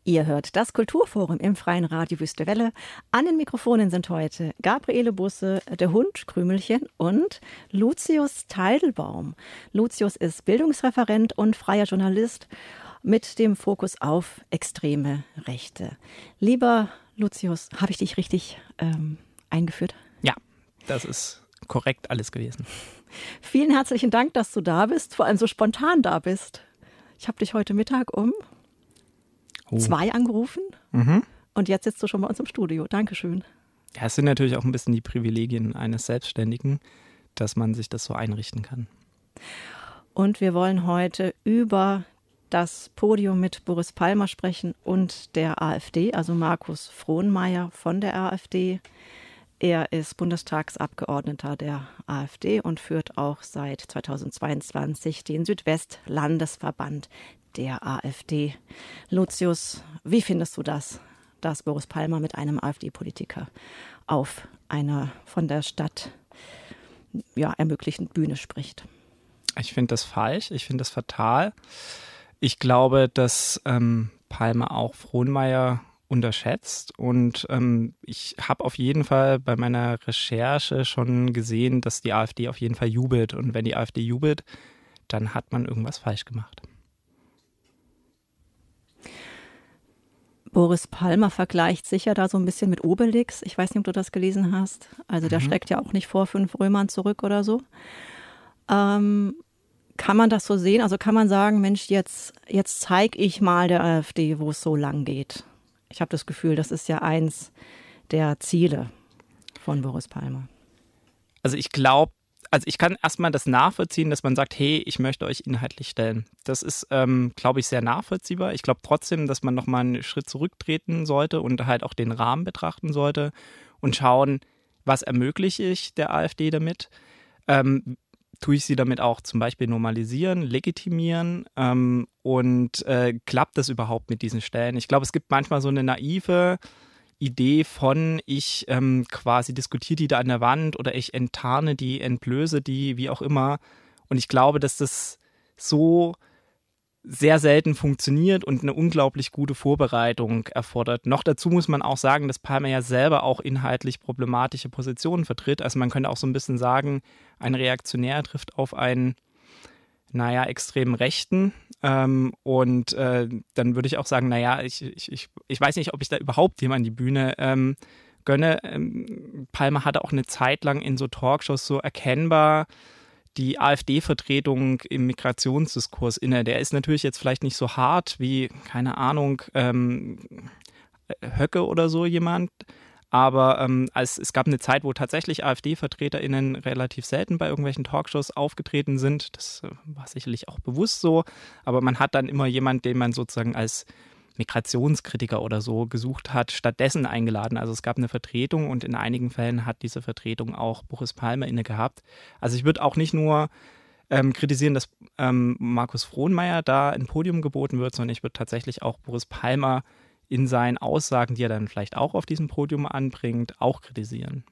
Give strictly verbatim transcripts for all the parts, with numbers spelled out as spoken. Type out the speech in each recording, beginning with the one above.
Ihr hört das Kulturforum im Freien Radio Wüste Welle. An den Mikrofonen sind heute Gabriele Busse, der Hund Krümelchen und Lucius Teidelbaum. Lucius ist Bildungsreferent und freier Journalist mit dem Fokus auf extreme Rechte. Lieber Lucius, habe ich dich richtig ähm, eingeführt? Ja, das ist korrekt alles gewesen. Vielen herzlichen Dank, dass du da bist, vor allem so spontan da bist. Ich habe dich heute Mittag um oh. zwei angerufen mhm. und jetzt sitzt du schon bei uns im Studio. Dankeschön. Ja, es sind natürlich auch ein bisschen die Privilegien eines Selbstständigen, dass man sich das so einrichten kann. Und wir wollen heute über das Podium mit Boris Palmer sprechen und der AfD, also Markus Frohnmayer von der AfD. Er ist Bundestagsabgeordneter der AfD und führt auch seit zweitausendzweiundzwanzig den Südwestlandesverband der AfD. Lucius, wie findest du das, dass Boris Palmer mit einem AfD-Politiker auf einer von der Stadt ja, ermöglichten Bühne spricht? Ich finde das falsch, ich finde das fatal. Ich glaube, dass ähm, Palmer auch Frohnmayer unterschätzt und ähm, ich habe auf jeden Fall bei meiner Recherche schon gesehen, dass die AfD auf jeden Fall jubelt und wenn die AfD jubelt, dann hat man irgendwas falsch gemacht. Boris Palmer vergleicht sich ja da so ein bisschen mit Obelix. Ich weiß nicht, ob du das gelesen hast. Also der mhm. schreckt ja auch nicht vor fünf Römern zurück oder so. Ähm, kann man das so sehen? Also kann man sagen, Mensch, jetzt, jetzt zeige ich mal der AfD, wo es so lang geht. Ich habe das Gefühl, das ist ja eins der Ziele von Boris Palmer. Also ich glaube, also ich kann erstmal das nachvollziehen, dass man sagt, hey, ich möchte euch inhaltlich stellen. Das ist, ähm, glaube ich, sehr nachvollziehbar. Ich glaube trotzdem, dass man nochmal einen Schritt zurücktreten sollte und halt auch den Rahmen betrachten sollte und schauen, was ermögliche ich der AfD damit. Ähm, tue ich sie damit auch zum Beispiel normalisieren, legitimieren ähm, und äh, klappt das überhaupt mit diesen Stellen? Ich glaube, es gibt manchmal so eine naive Idee von, ich ähm, quasi diskutiere die da an der Wand oder ich enttarne die, entblöße die, wie auch immer. Und ich glaube, dass das so sehr selten funktioniert und eine unglaublich gute Vorbereitung erfordert. Noch dazu muss man auch sagen, dass Palmer ja selber auch inhaltlich problematische Positionen vertritt. Also man könnte auch so ein bisschen sagen, ein Reaktionär trifft auf einen, naja, extremen Rechten. Ähm, und äh, dann würde ich auch sagen, naja, ich, ich, ich, ich weiß nicht, ob ich da überhaupt jemand die Bühne ähm, gönne. Ähm, Palmer hatte auch eine Zeit lang in so Talkshows so erkennbar die AfD-Vertretung im Migrationsdiskurs inne. Der ist natürlich jetzt vielleicht nicht so hart wie, keine Ahnung, ähm, Höcke oder so jemand, aber ähm, es, es gab eine Zeit, wo tatsächlich AfD-VertreterInnen relativ selten bei irgendwelchen Talkshows aufgetreten sind. Das äh, war sicherlich auch bewusst so, aber man hat dann immer jemanden, den man sozusagen als Migrationskritiker oder so gesucht hat, stattdessen eingeladen. Also es gab eine Vertretung und in einigen Fällen hat diese Vertretung auch Boris Palmer inne gehabt. Also ich würde auch nicht nur ähm, kritisieren, dass ähm, Markus Frohnmayer da ein Podium geboten wird, sondern ich würde tatsächlich auch Boris Palmer in seinen Aussagen, die er dann vielleicht auch auf diesem Podium anbringt, auch kritisieren.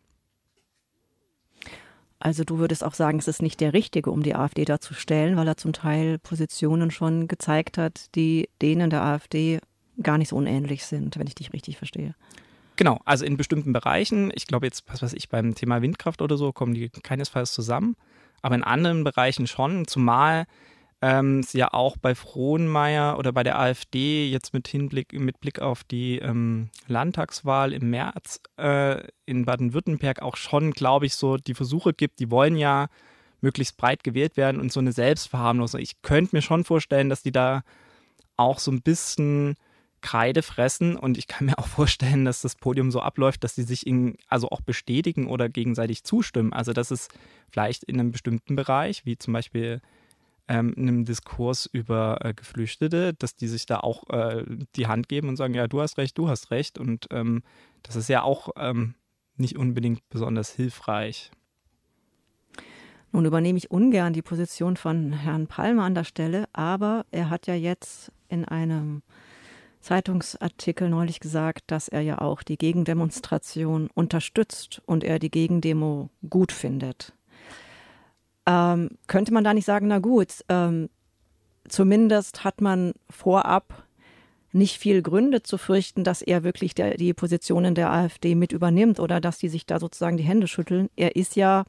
Also du würdest auch sagen, es ist nicht der Richtige, um die AfD da zu stellen, weil er zum Teil Positionen schon gezeigt hat, die denen der AfD gar nicht so unähnlich sind, wenn ich dich richtig verstehe. Genau, also in bestimmten Bereichen, ich glaube jetzt, was weiß ich, beim Thema Windkraft oder so, kommen die keinesfalls zusammen, aber in anderen Bereichen schon, zumal ähm, es ja auch bei Frohnmayer oder bei der AfD jetzt mit Hinblick, mit Blick auf die ähm, Landtagswahl im März äh, in Baden-Württemberg auch schon, glaube ich, so die Versuche gibt, die wollen ja möglichst breit gewählt werden und so eine Selbstverharmlosung. Ich könnte mir schon vorstellen, dass die da auch so ein bisschen Kreide fressen und ich kann mir auch vorstellen, dass das Podium so abläuft, dass die sich in, also auch bestätigen oder gegenseitig zustimmen. Also dass es vielleicht in einem bestimmten Bereich, wie zum Beispiel ähm, in einem Diskurs über äh, Geflüchtete, dass die sich da auch äh, die Hand geben und sagen, ja, du hast recht, du hast recht. Und ähm, das ist ja auch ähm, nicht unbedingt besonders hilfreich. Nun übernehme ich ungern die Position von Herrn Palmer an der Stelle, aber er hat ja jetzt in einem Zeitungsartikel neulich gesagt, dass er ja auch die Gegendemonstration unterstützt und er die Gegendemo gut findet. Ähm, könnte man da nicht sagen, na gut, ähm, zumindest hat man vorab nicht viel Gründe zu fürchten, dass er wirklich der, die Positionen der AfD mit übernimmt oder dass die sich da sozusagen die Hände schütteln. Er ist ja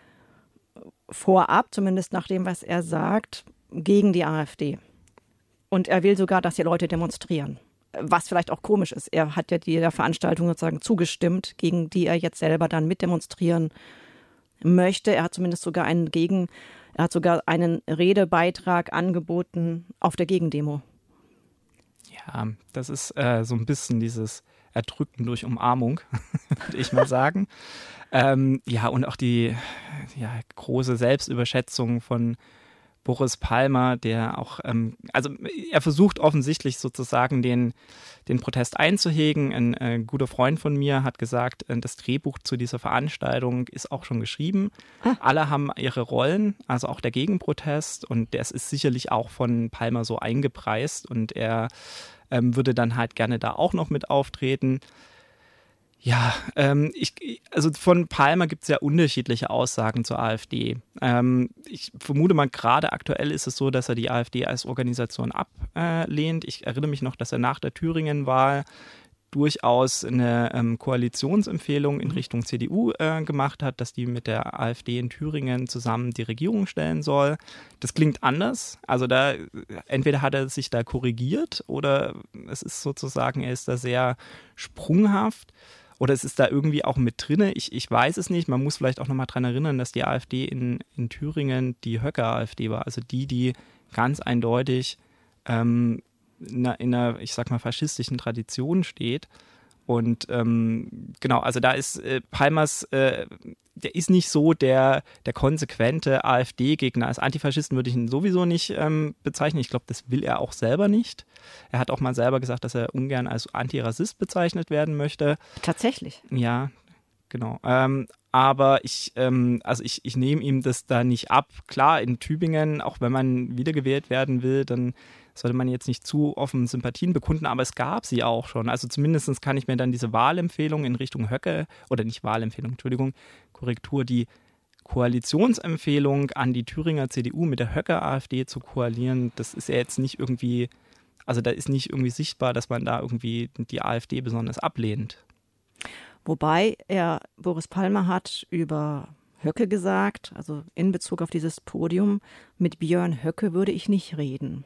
vorab, zumindest nach dem, was er sagt, gegen die AfD. Und er will sogar, dass die Leute demonstrieren. Was vielleicht auch komisch ist. Er hat ja die, der Veranstaltung sozusagen zugestimmt, gegen die er jetzt selber dann mitdemonstrieren möchte. Er hat zumindest sogar einen Gegen, er hat sogar einen Redebeitrag angeboten auf der Gegendemo. Ja, das ist äh, so ein bisschen dieses Erdrücken durch Umarmung, würde ich mal sagen. ähm, ja, und auch die ja, große Selbstüberschätzung von Boris Palmer, der auch, ähm, also er versucht offensichtlich sozusagen den, den Protest einzuhegen. Ein äh, guter Freund von mir hat gesagt, äh, das Drehbuch zu dieser Veranstaltung ist auch schon geschrieben. Ah. Alle haben ihre Rollen, also auch der Gegenprotest, und das ist sicherlich auch von Palmer so eingepreist und er ähm, würde dann halt gerne da auch noch mit auftreten. Ja, ähm, ich, also von Palmer gibt es ja unterschiedliche Aussagen zur AfD. Ähm, ich vermute mal, gerade aktuell ist es so, dass er die AfD als Organisation ablehnt. Ich erinnere mich noch, dass er nach der Thüringen-Wahl durchaus eine ähm, Koalitionsempfehlung in Richtung C D U äh, gemacht hat, dass die mit der AfD in Thüringen zusammen die Regierung stellen soll. Das klingt anders. Also da entweder hat er sich da korrigiert oder es ist sozusagen, er ist da sehr sprunghaft. Oder es ist da irgendwie auch mit drinne. Ich, ich weiß es nicht. Man muss vielleicht auch nochmal dran erinnern, dass die AfD in, in Thüringen die Höcke-AfD war. Also die, die ganz eindeutig ähm, in, einer, in einer, ich sag mal, faschistischen Tradition steht. Und ähm, genau, also da ist äh, Palmers, äh, der ist nicht so der, der konsequente AfD-Gegner. Als Antifaschisten würde ich ihn sowieso nicht ähm, bezeichnen. Ich glaube, das will er auch selber nicht. Er hat auch mal selber gesagt, dass er ungern als Antirassist bezeichnet werden möchte. Tatsächlich? Ja, genau. Ähm, aber ich, ähm, also ich, ich nehme ihm das da nicht ab. Klar, in Tübingen, auch wenn man wiedergewählt werden will, dann sollte man jetzt nicht zu offen Sympathien bekunden, aber es gab sie auch schon. Also zumindest kann ich mir dann diese Wahlempfehlung in Richtung Höcke, oder nicht Wahlempfehlung, Entschuldigung, Korrektur, die Koalitionsempfehlung an die Thüringer C D U mit der Höcke-AfD zu koalieren, das ist ja jetzt nicht irgendwie, also da ist nicht irgendwie sichtbar, dass man da irgendwie die AfD besonders ablehnt. Wobei er, Boris Palmer hat über Höcke gesagt, also in Bezug auf dieses Podium, mit Björn Höcke würde ich nicht reden.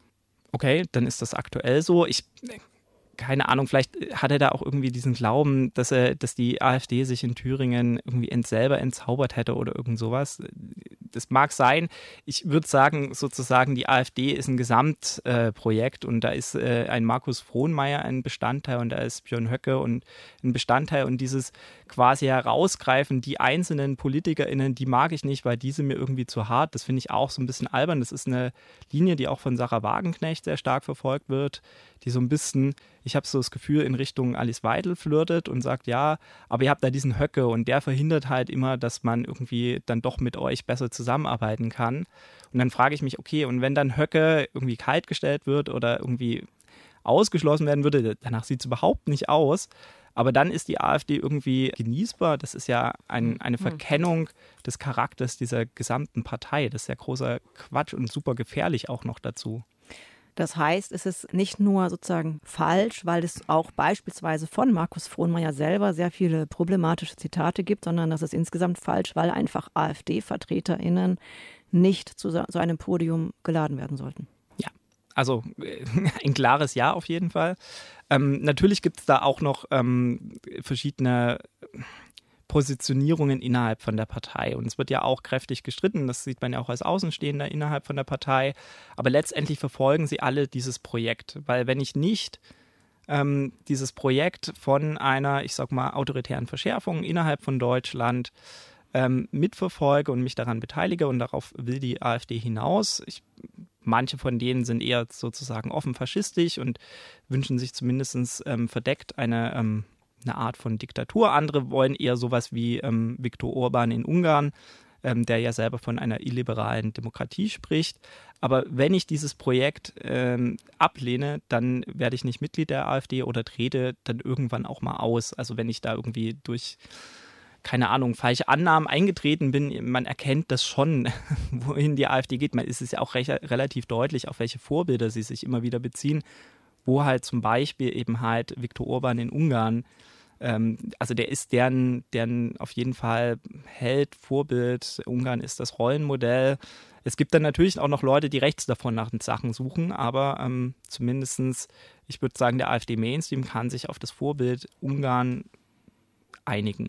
Okay, dann ist das aktuell so. Ich, keine Ahnung, vielleicht hat er da auch irgendwie diesen Glauben, dass er, dass die AfD sich in Thüringen irgendwie ent selber entzaubert hätte oder irgend sowas. Das mag sein. Ich würde sagen, sozusagen, die AfD ist ein Gesamtprojekt äh, und da ist äh, ein Markus Frohnmayer ein Bestandteil und da ist Björn Höcke und ein Bestandteil und dieses quasi herausgreifen, die einzelnen PolitikerInnen, die mag ich nicht, weil die sind mir irgendwie zu hart. Das finde ich auch so ein bisschen albern. Das ist eine Linie, die auch von Sarah Wagenknecht sehr stark verfolgt wird, die so ein bisschen, ich habe so das Gefühl, in Richtung Alice Weidel flirtet und sagt, ja, aber ihr habt da diesen Höcke und der verhindert halt immer, dass man irgendwie dann doch mit euch besser zusammenarbeiten kann. Und dann frage ich mich, okay, und wenn dann Höcke irgendwie kaltgestellt wird oder irgendwie ausgeschlossen werden würde, danach sieht es überhaupt nicht aus, aber dann ist die AfD irgendwie genießbar. Das ist ja ein, eine Verkennung des Charakters dieser gesamten Partei. Das ist ja großer Quatsch und super gefährlich auch noch dazu. Das heißt, es ist nicht nur sozusagen falsch, weil es auch beispielsweise von Markus Frohnmayer selber sehr viele problematische Zitate gibt, sondern das ist insgesamt falsch, weil einfach AfD-VertreterInnen nicht zu so einem Podium geladen werden sollten. Ja, also ein klares Ja auf jeden Fall. Ähm, natürlich gibt es da auch noch ähm, verschiedene Positionierungen innerhalb von der Partei. Und es wird ja auch kräftig gestritten, das sieht man ja auch als Außenstehender innerhalb von der Partei. Aber letztendlich verfolgen sie alle dieses Projekt. Weil wenn ich nicht ähm, dieses Projekt von einer, ich sag mal, autoritären Verschärfung innerhalb von Deutschland ähm, mitverfolge und mich daran beteilige, und darauf will die AfD hinaus, ich, manche von denen sind eher sozusagen offen faschistisch und wünschen sich zumindest ähm, verdeckt eine ähm, eine Art von Diktatur. Andere wollen eher sowas wie ähm, Viktor Orban in Ungarn, ähm, der ja selber von einer illiberalen Demokratie spricht. Aber wenn ich dieses Projekt ähm, ablehne, dann werde ich nicht Mitglied der AfD oder trete dann irgendwann auch mal aus. Also wenn ich da irgendwie durch, keine Ahnung, falsche Annahmen eingetreten bin, man erkennt das schon, wohin die AfD geht. Man ist es ja auch recht, relativ deutlich, auf welche Vorbilder sie sich immer wieder beziehen. wo halt zum Beispiel eben halt Viktor Orban in Ungarn, ähm, also der ist deren, deren auf jeden Fall Held, Vorbild. Ungarn ist das Rollenmodell. Es gibt dann natürlich auch noch Leute, die rechts davon nach den Sachen suchen, aber ähm, zumindestens, ich würde sagen, der AfD-Mainstream kann sich auf das Vorbild Ungarn einigen.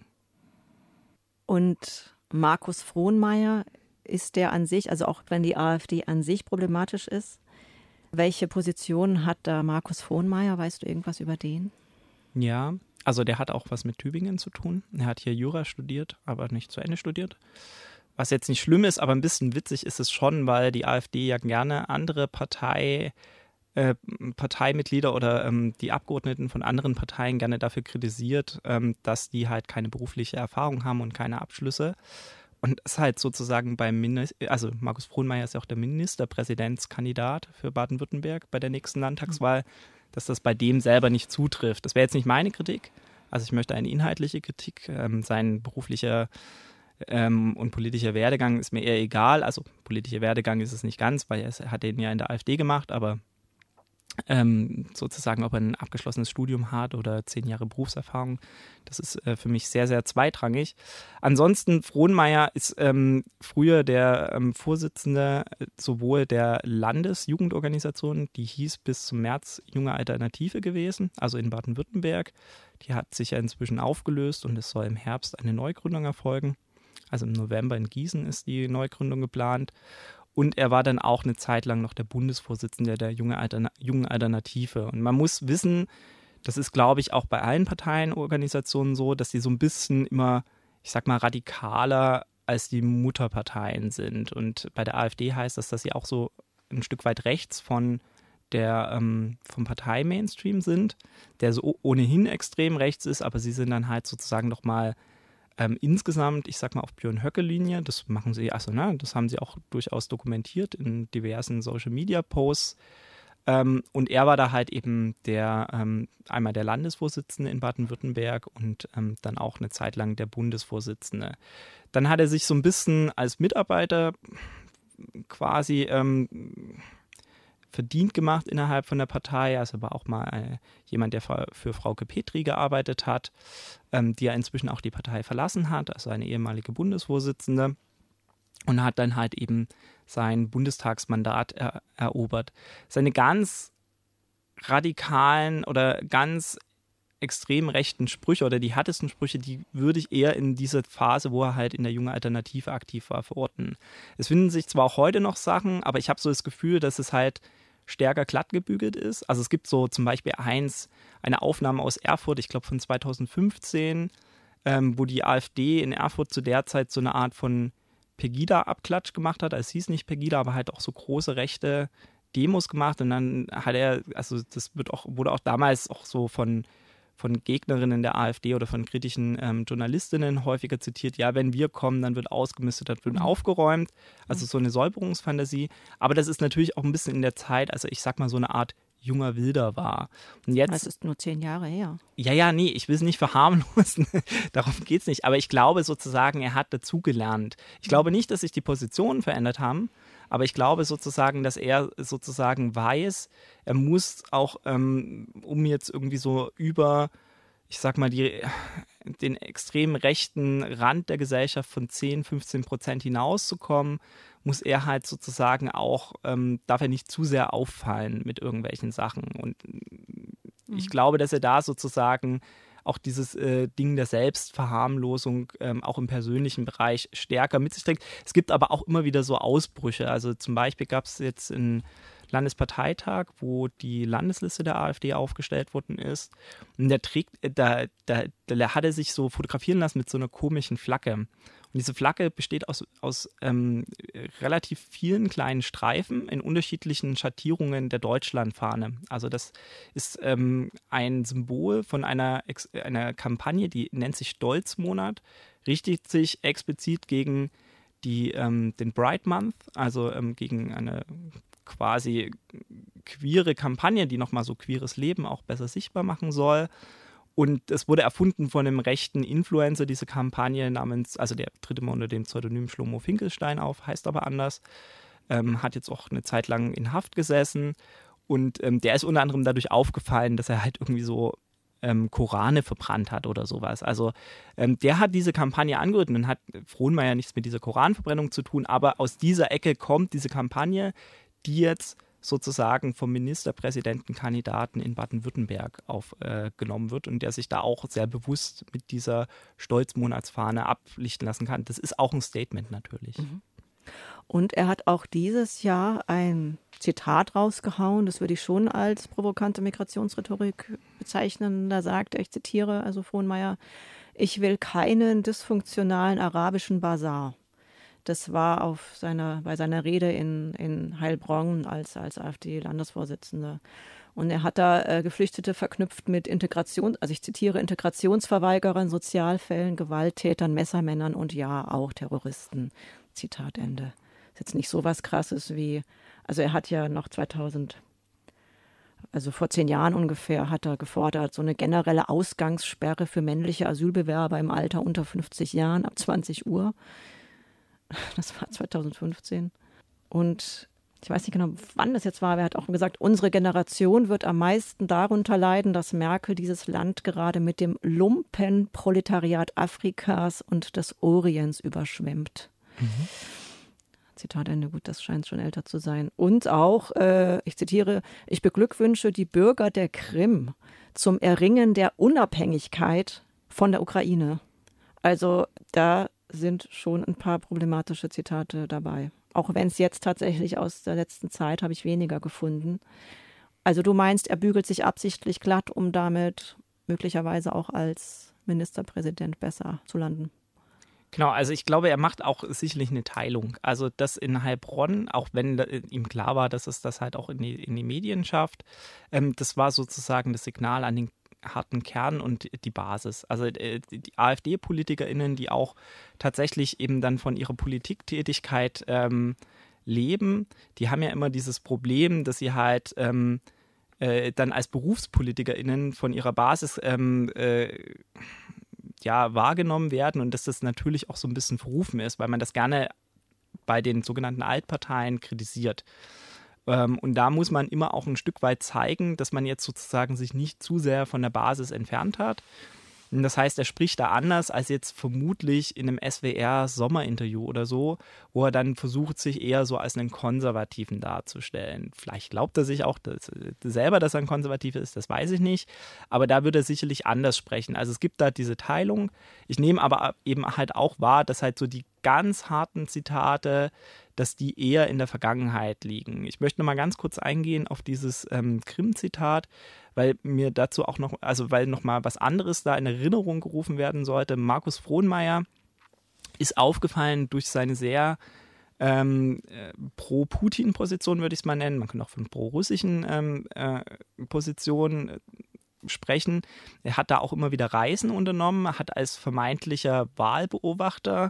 Und Markus Frohnmayer, ist der an sich, also auch wenn die AfD an sich problematisch ist, welche Position hat da Markus Frohnmayer? Weißt du irgendwas über den? Ja, also der hat auch was mit Tübingen zu tun. Er hat hier Jura studiert, aber nicht zu Ende studiert. Was jetzt nicht schlimm ist, aber ein bisschen witzig ist es schon, weil die AfD ja gerne andere Partei, äh, Parteimitglieder oder ähm, die Abgeordneten von anderen Parteien gerne dafür kritisiert, ähm, dass die halt keine berufliche Erfahrung haben und keine Abschlüsse. Und das ist halt sozusagen beim Minister, also Markus Frohnmayer ist ja auch der Ministerpräsidentskandidat für Baden-Württemberg bei der nächsten Landtagswahl, dass das bei dem selber nicht zutrifft. Das wäre jetzt nicht meine Kritik. Also ich möchte eine inhaltliche Kritik. Ähm, sein beruflicher ähm, und politischer Werdegang ist mir eher egal. Also politischer Werdegang ist es nicht ganz, weil er hat den ja in der AfD gemacht, aber Ähm, sozusagen, ob er ein abgeschlossenes Studium hat oder zehn Jahre Berufserfahrung. Das ist äh, für mich sehr, sehr zweitrangig. Ansonsten, Frohnmayer ist ähm, früher der ähm, Vorsitzende sowohl der Landesjugendorganisation, die hieß bis zum März Junge Alternative gewesen, also in Baden-Württemberg. Die hat sich ja inzwischen aufgelöst und es soll im Herbst eine Neugründung erfolgen. Also im November in Gießen ist die Neugründung geplant. Und er war dann auch eine Zeit lang noch der Bundesvorsitzende der Junge Alterna- Jungen Alternative. Und man muss wissen, das ist, glaube ich, auch bei allen Parteienorganisationen so, dass die so ein bisschen immer, ich sag mal, radikaler als die Mutterparteien sind. Und bei der AfD heißt das, dass sie auch so ein Stück weit rechts von der, ähm, vom Partei-Mainstream sind, der so ohnehin extrem rechts ist, aber sie sind dann halt sozusagen noch mal Ähm, insgesamt, ich sag mal, auf Björn-Höcke-Linie, das machen sie, also ne, das haben sie auch durchaus dokumentiert in diversen Social-Media-Posts. Ähm, und er war da halt eben der, ähm, einmal der Landesvorsitzende in Baden-Württemberg und ähm, dann auch eine Zeit lang der Bundesvorsitzende. Dann hat er sich so ein bisschen als Mitarbeiter quasi ähm, verdient gemacht innerhalb von der Partei. Also war auch mal äh, jemand, der für, für Frauke Petry gearbeitet hat, ähm, die ja inzwischen auch die Partei verlassen hat, also eine ehemalige Bundesvorsitzende, und hat dann halt eben sein Bundestagsmandat er, erobert. Seine ganz radikalen oder ganz extrem rechten Sprüche oder die härtesten Sprüche, die würde ich eher in dieser Phase, wo er halt in der Junge Alternative aktiv war, verorten. Es finden sich zwar auch heute noch Sachen, aber ich habe so das Gefühl, dass es halt stärker glatt gebügelt ist. Also es gibt so zum Beispiel eins, eine Aufnahme aus Erfurt, ich glaube von zweitausendfünfzehn, ähm, wo die AfD in Erfurt zu der Zeit so eine Art von Pegida-Abklatsch gemacht hat. Also es hieß nicht Pegida, aber halt auch so große rechte Demos gemacht. Und dann hat er, also das wird auch, wurde auch damals auch so von von Gegnerinnen der AfD oder von kritischen ähm, Journalistinnen häufiger zitiert, ja, wenn wir kommen, dann wird ausgemistet, dann wird mhm. aufgeräumt. Also so eine Säuberungsfantasie. Aber das ist natürlich auch ein bisschen in der Zeit, also ich sag mal so eine Art junger Wilder war. Und jetzt, das ist nur zehn Jahre her. Ja, ja, nee, ich will es nicht verharmlosen. Darum geht es nicht. Aber ich glaube sozusagen, er hat dazugelernt. Ich glaube nicht, dass sich die Positionen verändert haben, aber ich glaube sozusagen, dass er sozusagen weiß, er muss auch, ähm, um jetzt irgendwie so über, ich sag mal, die, den extrem rechten Rand der Gesellschaft von zehn, fünfzehn Prozent hinauszukommen, muss er halt sozusagen auch, ähm, darf er nicht zu sehr auffallen mit irgendwelchen Sachen. Und ich glaube, dass er da sozusagen auch dieses äh, Ding der Selbstverharmlosung ähm, auch im persönlichen Bereich stärker mit sich trägt. Es gibt aber auch immer wieder so Ausbrüche. Also zum Beispiel gab es jetzt einen Landesparteitag, wo die Landesliste der AfD aufgestellt worden ist. Und der trägt, da, da, da hat er sich so fotografieren lassen mit so einer komischen Flagge. Und diese Flagge besteht aus, aus ähm, relativ vielen kleinen Streifen in unterschiedlichen Schattierungen der Deutschlandfahne. Also das ist ähm, ein Symbol von einer, einer Kampagne, die nennt sich Stolzmonat, richtet sich explizit gegen die, ähm, den Pride Month, also ähm, gegen eine quasi queere Kampagne, die nochmal so queeres Leben auch besser sichtbar machen soll. Und es wurde erfunden von einem rechten Influencer, diese Kampagne namens, also der tritt immer unter dem Pseudonym Schlomo Finkelstein auf, heißt aber anders, ähm, hat jetzt auch eine Zeit lang in Haft gesessen. Und ähm, der ist unter anderem dadurch aufgefallen, dass er halt irgendwie so ähm, Korane verbrannt hat oder sowas. Also ähm, der hat diese Kampagne angerührt und hat Frohnmayer nichts mit dieser Koranverbrennung zu tun, aber aus dieser Ecke kommt diese Kampagne, die jetzt sozusagen vom Ministerpräsidentenkandidaten in Baden-Württemberg aufgenommen äh, wird und der sich da auch sehr bewusst mit dieser Stolzmonatsfahne ablichten lassen kann. Das ist auch ein Statement natürlich. Mhm. Und er hat auch dieses Jahr ein Zitat rausgehauen, das würde ich schon als provokante Migrationsrhetorik bezeichnen. Da sagt er, ich zitiere also Frohnmayer, ich will keinen dysfunktionalen arabischen Basar. Das war auf seiner, bei seiner Rede in, in Heilbronn als, als AfD-Landesvorsitzender. Und er hat da äh, Geflüchtete verknüpft mit Integration, also ich zitiere, Integrationsverweigerern, Sozialfällen, Gewalttätern, Messermännern und ja, auch Terroristen. Zitat Ende. Ist jetzt nicht so was Krasses wie, also er hat ja noch zweitausend, also vor zehn Jahren ungefähr, hat er gefordert, so eine generelle Ausgangssperre für männliche Asylbewerber im Alter unter fünfzig Jahren ab zwanzig Uhr. Das war zweitausendfünfzehn. Und ich weiß nicht genau, wann das jetzt war, aber er hat auch gesagt, unsere Generation wird am meisten darunter leiden, dass Merkel dieses Land gerade mit dem Lumpenproletariat Afrikas und des Orients überschwemmt. Mhm. Zitat Ende, gut, das scheint schon älter zu sein. Und auch, äh, ich zitiere, ich beglückwünsche die Bürger der Krim zum Erringen der Unabhängigkeit von der Ukraine. Also da sind schon ein paar problematische Zitate dabei. Auch wenn es jetzt tatsächlich aus der letzten Zeit habe ich weniger gefunden. Also du meinst, er bügelt sich absichtlich glatt, um damit möglicherweise auch als Ministerpräsident besser zu landen. Genau, also ich glaube, er macht auch sicherlich eine Teilung. Also das in Heilbronn, auch wenn ihm klar war, dass es das halt auch in die, in die Medien schafft, ähm, das war sozusagen das Signal an den harten Kern und die Basis. Also die AfD-PolitikerInnen, die auch tatsächlich eben dann von ihrer Politiktätigkeit ähm, leben, die haben ja immer dieses Problem, dass sie halt ähm, äh, dann als BerufspolitikerInnen von ihrer Basis ähm, äh, ja, wahrgenommen werden und dass das natürlich auch so ein bisschen verrufen ist, weil man das gerne bei den sogenannten Altparteien kritisiert. Ähm, und da muss man immer auch ein Stück weit zeigen, dass man jetzt sozusagen sich nicht zu sehr von der Basis entfernt hat. Und das heißt, er spricht da anders als jetzt vermutlich in einem S W R-Sommerinterview oder so, wo er dann versucht, sich eher so als einen Konservativen darzustellen. Vielleicht glaubt er sich auch dass, selber, dass er ein Konservativer ist, das weiß ich nicht. Aber da würde er sicherlich anders sprechen. Also es gibt da diese Teilung. Ich nehme aber eben halt auch wahr, dass halt so die ganz harten Zitate, dass die eher in der Vergangenheit liegen. Ich möchte noch mal ganz kurz eingehen auf dieses ähm, Krim-Zitat, weil mir dazu auch noch, also weil noch mal was anderes da in Erinnerung gerufen werden sollte. Markus Frohnmayer ist aufgefallen durch seine sehr ähm, äh, pro-Putin-Position, würde ich es mal nennen. Man kann auch von pro-russischen ähm, äh, Positionen äh, sprechen. Er hat da auch immer wieder Reisen unternommen, hat als vermeintlicher Wahlbeobachter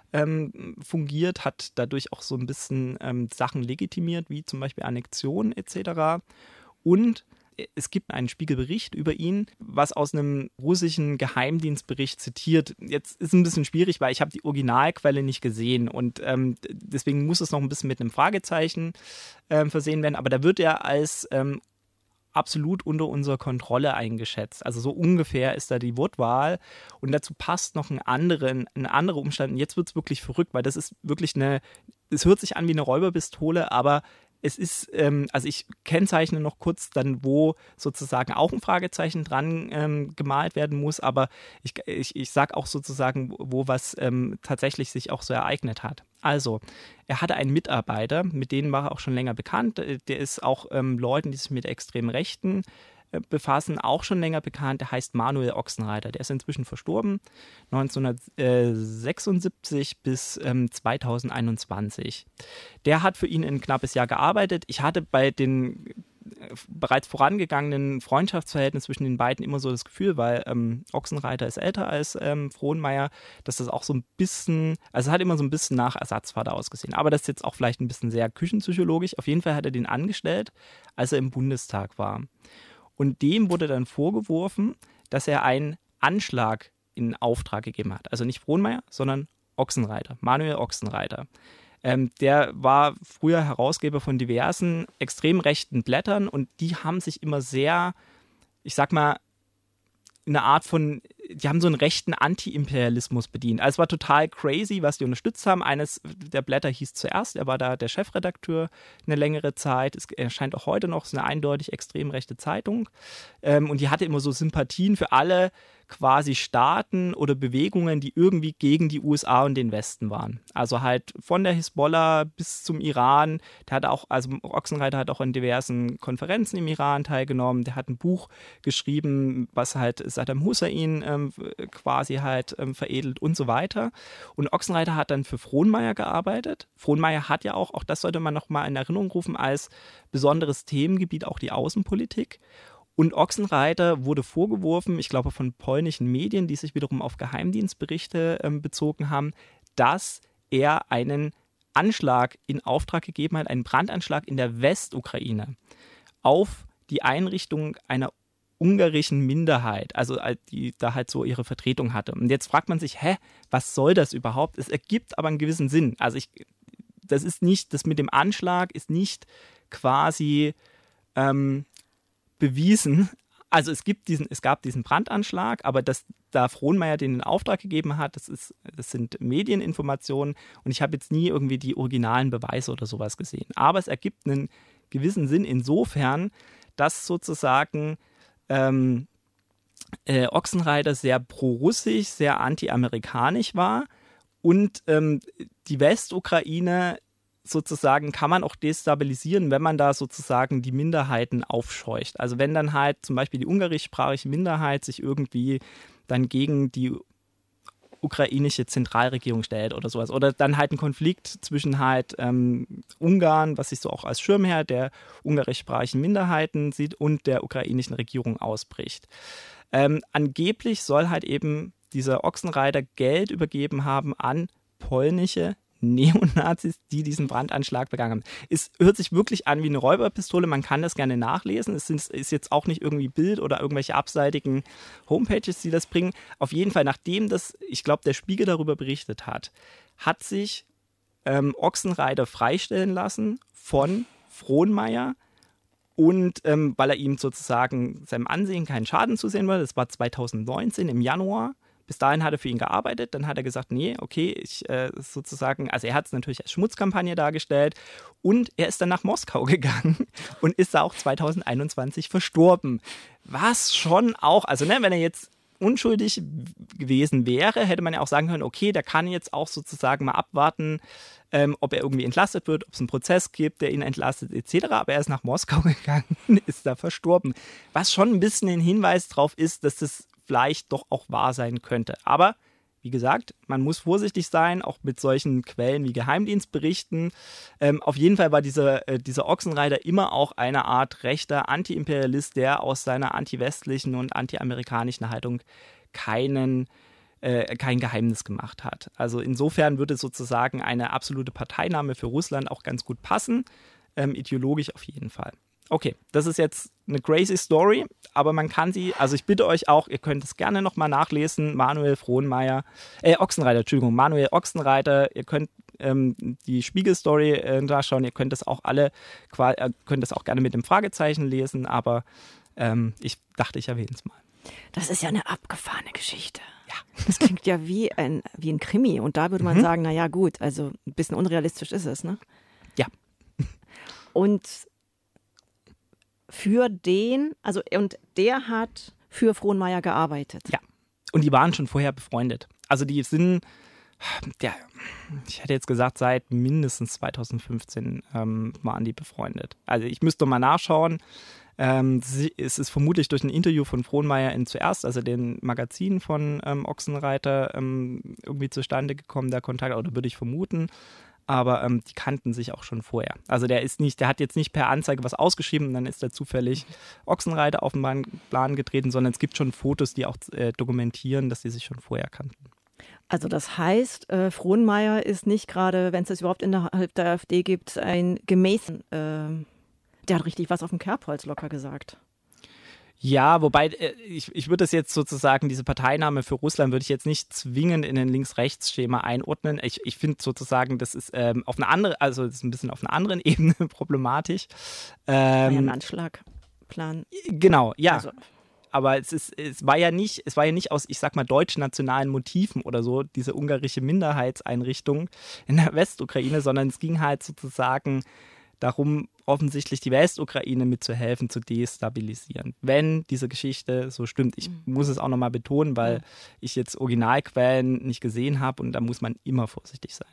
ähm, fungiert, hat dadurch auch so ein bisschen ähm, Sachen legitimiert, wie zum Beispiel Annexion et cetera. Und es gibt einen Spiegelbericht über ihn, was aus einem russischen Geheimdienstbericht zitiert. Jetzt ist es ein bisschen schwierig, weil ich habe die Originalquelle nicht gesehen und ähm, deswegen muss es noch ein bisschen mit einem Fragezeichen ähm, versehen werden. Aber da wird er als ähm, absolut unter unserer Kontrolle eingeschätzt. Also so ungefähr ist da die Wortwahl und dazu passt noch ein, anderen, ein anderer Umstand. Und jetzt wird es wirklich verrückt, weil das ist wirklich eine, es hört sich an wie eine Räuberpistole, aber es ist, ähm, also ich kennzeichne noch kurz dann, wo sozusagen auch ein Fragezeichen dran ähm, gemalt werden muss, aber ich, ich, ich sage auch sozusagen, wo was ähm, tatsächlich sich auch so ereignet hat. Also, er hatte einen Mitarbeiter, mit denen war er auch schon länger bekannt, der ist auch ähm, Leuten, die sich mit extremen Rechten äh, befassen, auch schon länger bekannt, der heißt Manuel Ochsenreiter, der ist inzwischen verstorben, neunzehnhundertsechsundsiebzig bis ähm, zweitausendeinundzwanzig. Der hat für ihn ein knappes Jahr gearbeitet. Ich hatte bei den bereits vorangegangenen Freundschaftsverhältnis zwischen den beiden immer so das Gefühl, weil ähm, Ochsenreiter ist älter als ähm, Frohnmayer, dass das auch so ein bisschen, also es hat immer so ein bisschen nach Ersatzvater ausgesehen. Aber das ist jetzt auch vielleicht ein bisschen sehr küchenpsychologisch. Auf jeden Fall hat er den angestellt, als er im Bundestag war. Und dem wurde dann vorgeworfen, dass er einen Anschlag in Auftrag gegeben hat. Also nicht Frohnmayer, sondern Ochsenreiter, Manuel Ochsenreiter. Ähm, der war früher Herausgeber von diversen extrem rechten Blättern und die haben sich immer sehr, ich sag mal, eine Art von, die haben so einen rechten Anti-Imperialismus bedient. Also es war total crazy, was die unterstützt haben. Eines der Blätter hieß Zuerst, er war da der Chefredakteur eine längere Zeit. Es erscheint auch heute noch, es ist eine eindeutig extrem rechte Zeitung. Ähm, und die hatte immer so Sympathien für alle quasi Staaten oder Bewegungen, die irgendwie gegen die U S A und den Westen waren. Also halt von der Hisbollah bis zum Iran. Der hat auch, also Ochsenreiter hat auch an diversen Konferenzen im Iran teilgenommen. Der hat ein Buch geschrieben, was halt Saddam Hussein ähm, quasi halt ähm, veredelt und so weiter. Und Ochsenreiter hat dann für Frohnmayer gearbeitet. Frohnmayer hat ja auch, auch das sollte man nochmal in Erinnerung rufen, als besonderes Themengebiet auch die Außenpolitik. Und Ochsenreiter wurde vorgeworfen, ich glaube von polnischen Medien, die sich wiederum auf Geheimdienstberichte ähm, bezogen haben, dass er einen Anschlag in Auftrag gegeben hat, einen Brandanschlag in der Westukraine auf die Einrichtung einer ungarischen Minderheit, also die da halt so ihre Vertretung hatte. Und jetzt fragt man sich, hä, was soll das überhaupt? Es ergibt aber einen gewissen Sinn. Also ich, das ist nicht, das mit dem Anschlag ist nicht quasi ähm, bewiesen. Also es gibt diesen, es gab diesen Brandanschlag, aber dass da Frohnmayer den in Auftrag gegeben hat, das ist, das sind Medieninformationen und ich habe jetzt nie irgendwie die originalen Beweise oder sowas gesehen. Aber es ergibt einen gewissen Sinn insofern, dass sozusagen ähm, äh, Ochsenreiter sehr pro-russisch, sehr anti-amerikanisch war und ähm, die Westukraine sozusagen kann man auch destabilisieren, wenn man da sozusagen die Minderheiten aufscheucht. Also wenn dann halt zum Beispiel die ungarischsprachige Minderheit sich irgendwie dann gegen die ukrainische Zentralregierung stellt oder sowas. Oder dann halt ein Konflikt zwischen halt ähm, Ungarn, was sich so auch als Schirmherr der ungarischsprachigen Minderheiten sieht, und der ukrainischen Regierung ausbricht. Ähm, angeblich soll halt eben dieser Ochsenreiter Geld übergeben haben an polnische Neonazis, die diesen Brandanschlag begangen haben. Es hört sich wirklich an wie eine Räuberpistole, man kann das gerne nachlesen. Es sind, ist jetzt auch nicht irgendwie Bild oder irgendwelche abseitigen Homepages, die das bringen. Auf jeden Fall, nachdem das, ich glaube, der Spiegel darüber berichtet hat, hat sich ähm, Ochsenreiter freistellen lassen von Frohnmayer. Und ähm, weil er ihm sozusagen seinem Ansehen keinen Schaden zusehen wollte, das war zweitausendneunzehn im Januar. Bis dahin hat er für ihn gearbeitet, dann hat er gesagt, nee, okay, ich äh, sozusagen, also er hat es natürlich als Schmutzkampagne dargestellt und er ist dann nach Moskau gegangen und ist da auch zweitausendeinundzwanzig verstorben. Was schon auch, also ne, wenn er jetzt unschuldig gewesen wäre, hätte man ja auch sagen können, okay, der kann jetzt auch sozusagen mal abwarten, ähm, ob er irgendwie entlastet wird, ob es einen Prozess gibt, der ihn entlastet et cetera. Aber er ist nach Moskau gegangen, ist da verstorben. Was schon ein bisschen ein Hinweis darauf ist, dass das vielleicht doch auch wahr sein könnte. Aber wie gesagt, man muss vorsichtig sein, auch mit solchen Quellen wie Geheimdienstberichten. Ähm, auf jeden Fall war dieser, äh, dieser Ochsenreiter immer auch eine Art rechter Anti-Imperialist, der aus seiner anti-westlichen und anti-amerikanischen Haltung keinen, äh, kein Geheimnis gemacht hat. Also insofern würde sozusagen eine absolute Parteinahme für Russland auch ganz gut passen, ähm, ideologisch auf jeden Fall. Okay, das ist jetzt eine crazy Story, aber man kann sie, also ich bitte euch auch, ihr könnt es gerne nochmal nachlesen, Manuel Frohnmayer, äh, Ochsenreiter, Entschuldigung, Manuel Ochsenreiter, ihr könnt ähm, die Spiegel-Story äh, nachschauen, ihr könnt das auch alle, äh, könnt das auch gerne mit dem Fragezeichen lesen, aber ähm, ich dachte, ich erwähne es mal. Das ist ja eine abgefahrene Geschichte. Ja. Das klingt ja wie ein, wie ein Krimi und da würde man mhm. sagen, naja gut, also ein bisschen unrealistisch ist es, ne? Ja. Und für den, also und der hat für Frohnmayer gearbeitet. Ja, und die waren schon vorher befreundet. Also die sind, ja, ich hätte jetzt gesagt, seit mindestens zweitausendfünfzehn ähm, waren die befreundet. Also ich müsste mal nachschauen. Ähm, es ist vermutlich durch ein Interview von Frohnmayer in Zuerst, also den Magazin von ähm, Ochsenreiter, ähm, irgendwie zustande gekommen, der Kontakt, oder würde ich vermuten. Aber ähm, die kannten sich auch schon vorher. Also der ist nicht, der hat jetzt nicht per Anzeige was ausgeschrieben und dann ist er zufällig Ochsenreiter auf den Plan getreten, sondern es gibt schon Fotos, die auch äh, dokumentieren, dass sie sich schon vorher kannten. Also das heißt, äh, Frohnmayer ist nicht gerade, wenn es das überhaupt innerhalb der AfD gibt, ein gemäßen, äh, der hat richtig was auf dem Kerbholz locker gesagt. Ja, wobei äh, ich, ich würde das jetzt sozusagen, diese Parteinahme für Russland würde ich jetzt nicht zwingend in ein Links-Rechts-Schema einordnen. Ich, ich finde sozusagen, das ist ähm, auf eine andere, also das ist ein bisschen auf einer anderen Ebene problematisch. Ähm, ja, ein Anschlagplan. Genau, ja. Also. Aber es ist, es war ja nicht, es war ja nicht aus, ich sag mal, deutsch-nationalen Motiven oder so, diese ungarische Minderheitseinrichtung in der Westukraine, sondern es ging halt sozusagen darum, offensichtlich die Westukraine mitzuhelfen, zu destabilisieren. Wenn diese Geschichte so stimmt. Ich mhm. muss es auch nochmal betonen, weil mhm. ich jetzt Originalquellen nicht gesehen habe und da muss man immer vorsichtig sein.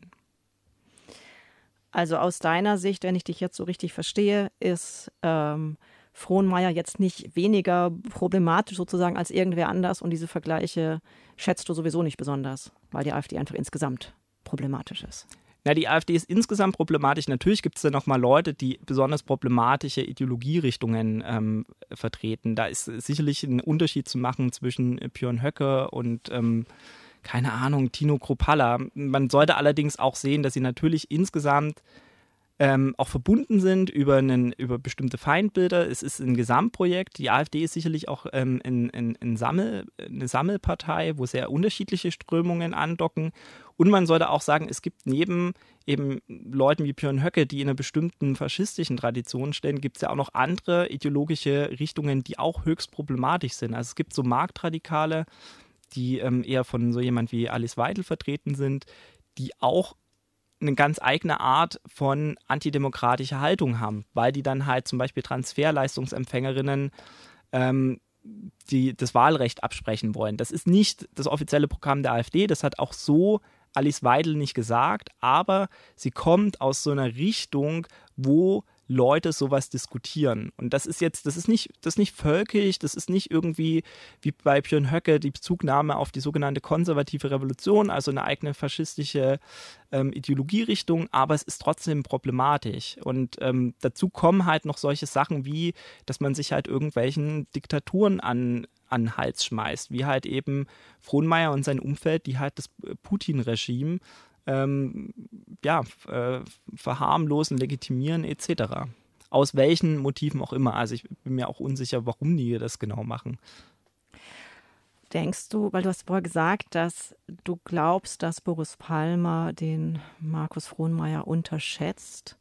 Also aus deiner Sicht, wenn ich dich jetzt so richtig verstehe, ist ähm, Frohnmayer jetzt nicht weniger problematisch sozusagen als irgendwer anders und diese Vergleiche schätzt du sowieso nicht besonders, weil die AfD einfach insgesamt problematisch ist. Ja, die AfD ist insgesamt problematisch. Natürlich gibt es da nochmal Leute, die besonders problematische Ideologierichtungen ähm, vertreten. Da ist sicherlich ein Unterschied zu machen zwischen Björn Höcke und, ähm, keine Ahnung, Tino Kruppalla. Man sollte allerdings auch sehen, dass sie natürlich insgesamt ähm, auch verbunden sind über, einen, über bestimmte Feindbilder. Es ist ein Gesamtprojekt. Die AfD ist sicherlich auch ähm, ein, ein, ein Sammel, eine Sammelpartei, wo sehr unterschiedliche Strömungen andocken. Und man sollte auch sagen, es gibt neben eben Leuten wie Björn Höcke, die in einer bestimmten faschistischen Tradition stehen, gibt es ja auch noch andere ideologische Richtungen, die auch höchst problematisch sind. Also es gibt so Marktradikale, die ähm, eher von so jemand wie Alice Weidel vertreten sind, die auch eine ganz eigene Art von antidemokratischer Haltung haben, weil die dann halt zum Beispiel Transferleistungsempfängerinnen ähm, die das Wahlrecht absprechen wollen. Das ist nicht das offizielle Programm der AfD, das hat auch so Alice Weidel nicht gesagt, aber sie kommt aus so einer Richtung, wo Leute sowas diskutieren. Und das ist jetzt, das ist nicht, das ist nicht völkisch, das ist nicht irgendwie wie bei Björn Höcke die Bezugnahme auf die sogenannte konservative Revolution, also eine eigene faschistische ähm, Ideologierichtung, aber es ist trotzdem problematisch. Und ähm, dazu kommen halt noch solche Sachen wie, dass man sich halt irgendwelchen Diktaturen an an den Hals schmeißt, wie halt eben Frohnmayer und sein Umfeld, die halt das Putin-Regime ähm, ja, äh, verharmlosen, legitimieren et cetera. Aus welchen Motiven auch immer. Also ich bin mir auch unsicher, warum die das genau machen. Denkst du, weil du hast vorher gesagt, dass du glaubst, dass Boris Palmer den Markus Frohnmayer unterschätzt.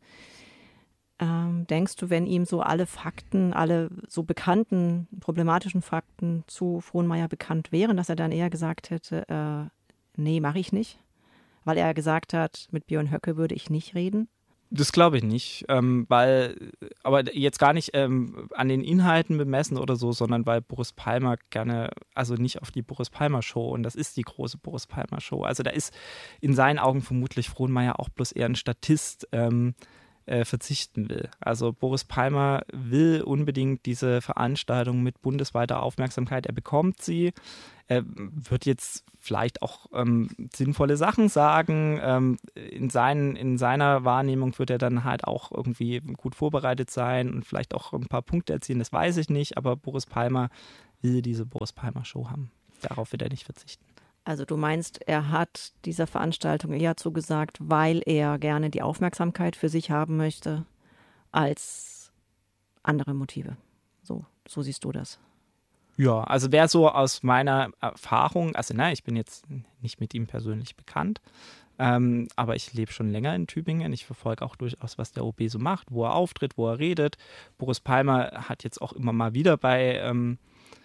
Ähm, denkst du, wenn ihm so alle Fakten, alle so bekannten, problematischen Fakten zu Frohnmayer bekannt wären, dass er dann eher gesagt hätte, äh, nee, mache ich nicht? Weil er gesagt hat, mit Björn Höcke würde ich nicht reden? Das glaube ich nicht, ähm, weil, aber jetzt gar nicht ähm, an den Inhalten bemessen oder so, sondern weil Boris Palmer gerne, also nicht auf die Boris Palmer Show, und das ist die große Boris Palmer Show. Also da ist in seinen Augen vermutlich Frohnmayer auch bloß eher ein Statist, ähm, Äh, verzichten will. Also Boris Palmer will unbedingt diese Veranstaltung mit bundesweiter Aufmerksamkeit. Er bekommt sie. Er wird jetzt vielleicht auch ähm, sinnvolle Sachen sagen. Ähm, in, seinen, in seiner Wahrnehmung wird er dann halt auch irgendwie gut vorbereitet sein und vielleicht auch ein paar Punkte erzielen. Das weiß ich nicht, aber Boris Palmer will diese Boris Palmer Show haben. Darauf wird er nicht verzichten. Also du meinst, er hat dieser Veranstaltung eher zugesagt, weil er gerne die Aufmerksamkeit für sich haben möchte, als andere Motive. So, so siehst du das. Ja, also wäre so aus meiner Erfahrung, also na, ich bin jetzt nicht mit ihm persönlich bekannt, ähm, aber ich lebe schon länger in Tübingen. Ich verfolge auch durchaus, was der O B so macht, wo er auftritt, wo er redet. Boris Palmer hat jetzt auch immer mal wieder bei ähm,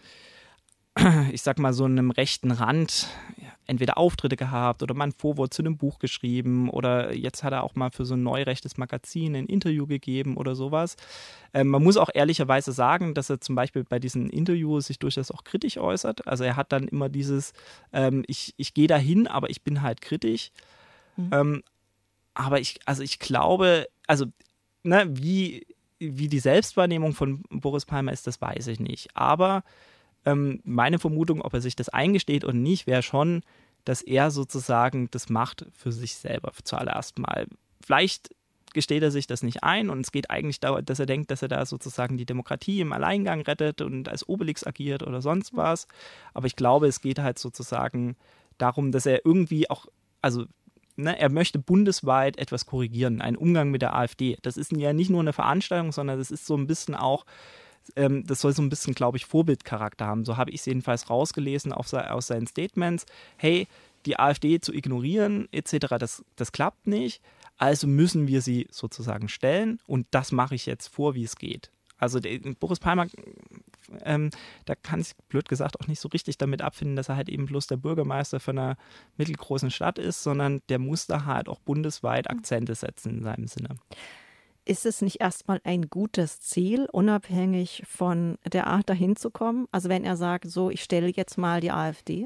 ich sag mal, so einem rechten Rand entweder Auftritte gehabt oder mal ein Vorwort zu einem Buch geschrieben oder jetzt hat er auch mal für so ein neurechtes Magazin ein Interview gegeben oder sowas. Ähm, man muss auch ehrlicherweise sagen, dass er zum Beispiel bei diesen Interviews sich durchaus auch kritisch äußert. Also er hat dann immer dieses, ähm, ich, ich gehe dahin, aber ich bin halt kritisch. Mhm. Ähm, aber ich, also ich glaube, also ne, wie, wie die Selbstwahrnehmung von Boris Palmer ist, das weiß ich nicht. Aber Ähm, meine Vermutung, ob er sich das eingesteht oder nicht, wäre schon, dass er sozusagen das macht für sich selber zuallererst mal. Vielleicht gesteht er sich das nicht ein und es geht eigentlich darum, dass er denkt, dass er da sozusagen die Demokratie im Alleingang rettet und als Obelix agiert oder sonst was. Aber ich glaube, es geht halt sozusagen darum, dass er irgendwie auch, also ne, er möchte bundesweit etwas korrigieren, einen Umgang mit der AfD. Das ist ja nicht nur eine Veranstaltung, sondern das ist so ein bisschen auch ähm, das soll so ein bisschen, glaube ich, Vorbildcharakter haben. So habe ich es jedenfalls rausgelesen auf, aus seinen Statements. Hey, die AfD zu ignorieren et cetera, das, das klappt nicht. Also müssen wir sie sozusagen stellen und das mache ich jetzt vor, wie es geht. Also der, Boris Palmer, ähm, da kann ich blöd gesagt auch nicht so richtig damit abfinden, dass er halt eben bloß der Bürgermeister von einer mittelgroßen Stadt ist, sondern der muss da halt auch bundesweit Akzente setzen in seinem Sinne. Ist es nicht erstmal ein gutes Ziel, unabhängig von der Art dahin zu kommen? Also wenn er sagt, so, ich stelle jetzt mal die AfD?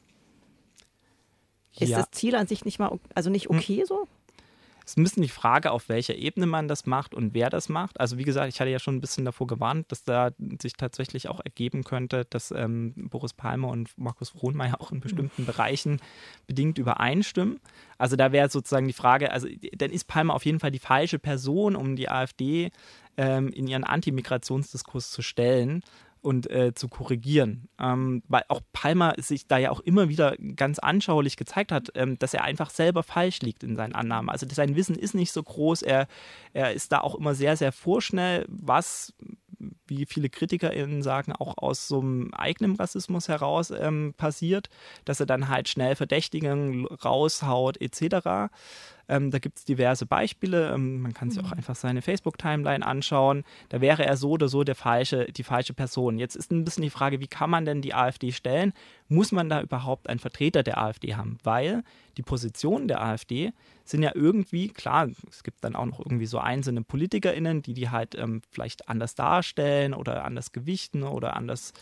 Ist ja. das Ziel an sich nicht mal, also nicht okay hm. so? Es ist ein bisschen die Frage, auf welcher Ebene man das macht und wer das macht. Also wie gesagt, ich hatte ja schon ein bisschen davor gewarnt, dass da sich tatsächlich auch ergeben könnte, dass ähm, Boris Palmer und Markus Frohnmayer auch in bestimmten mhm. Bereichen bedingt übereinstimmen. Also da wäre sozusagen die Frage, also dann ist Palmer auf jeden Fall die falsche Person, um die AfD ähm, in ihren Antimigrationsdiskurs zu stellen und äh, zu korrigieren. Ähm, weil auch Palmer sich da ja auch immer wieder ganz anschaulich gezeigt hat, ähm, dass er einfach selber falsch liegt in seinen Annahmen. Also sein Wissen ist nicht so groß, er, er ist da auch immer sehr, sehr vorschnell, was, wie viele KritikerInnen sagen, auch aus so einem eigenen Rassismus heraus ähm, passiert, dass er dann halt schnell Verdächtigungen raushaut et cetera. Ähm, da gibt es diverse Beispiele. Ähm, man kann sich auch einfach seine Facebook-Timeline anschauen. Da wäre er so oder so der falsche, die falsche Person. Jetzt ist ein bisschen die Frage, wie kann man denn die AfD stellen? Muss man da überhaupt einen Vertreter der AfD haben? Weil die Positionen der AfD sind ja irgendwie, klar, es gibt dann auch noch irgendwie so einzelne PolitikerInnen, die die halt ähm, vielleicht anders darstellen oder anders gewichten oder anders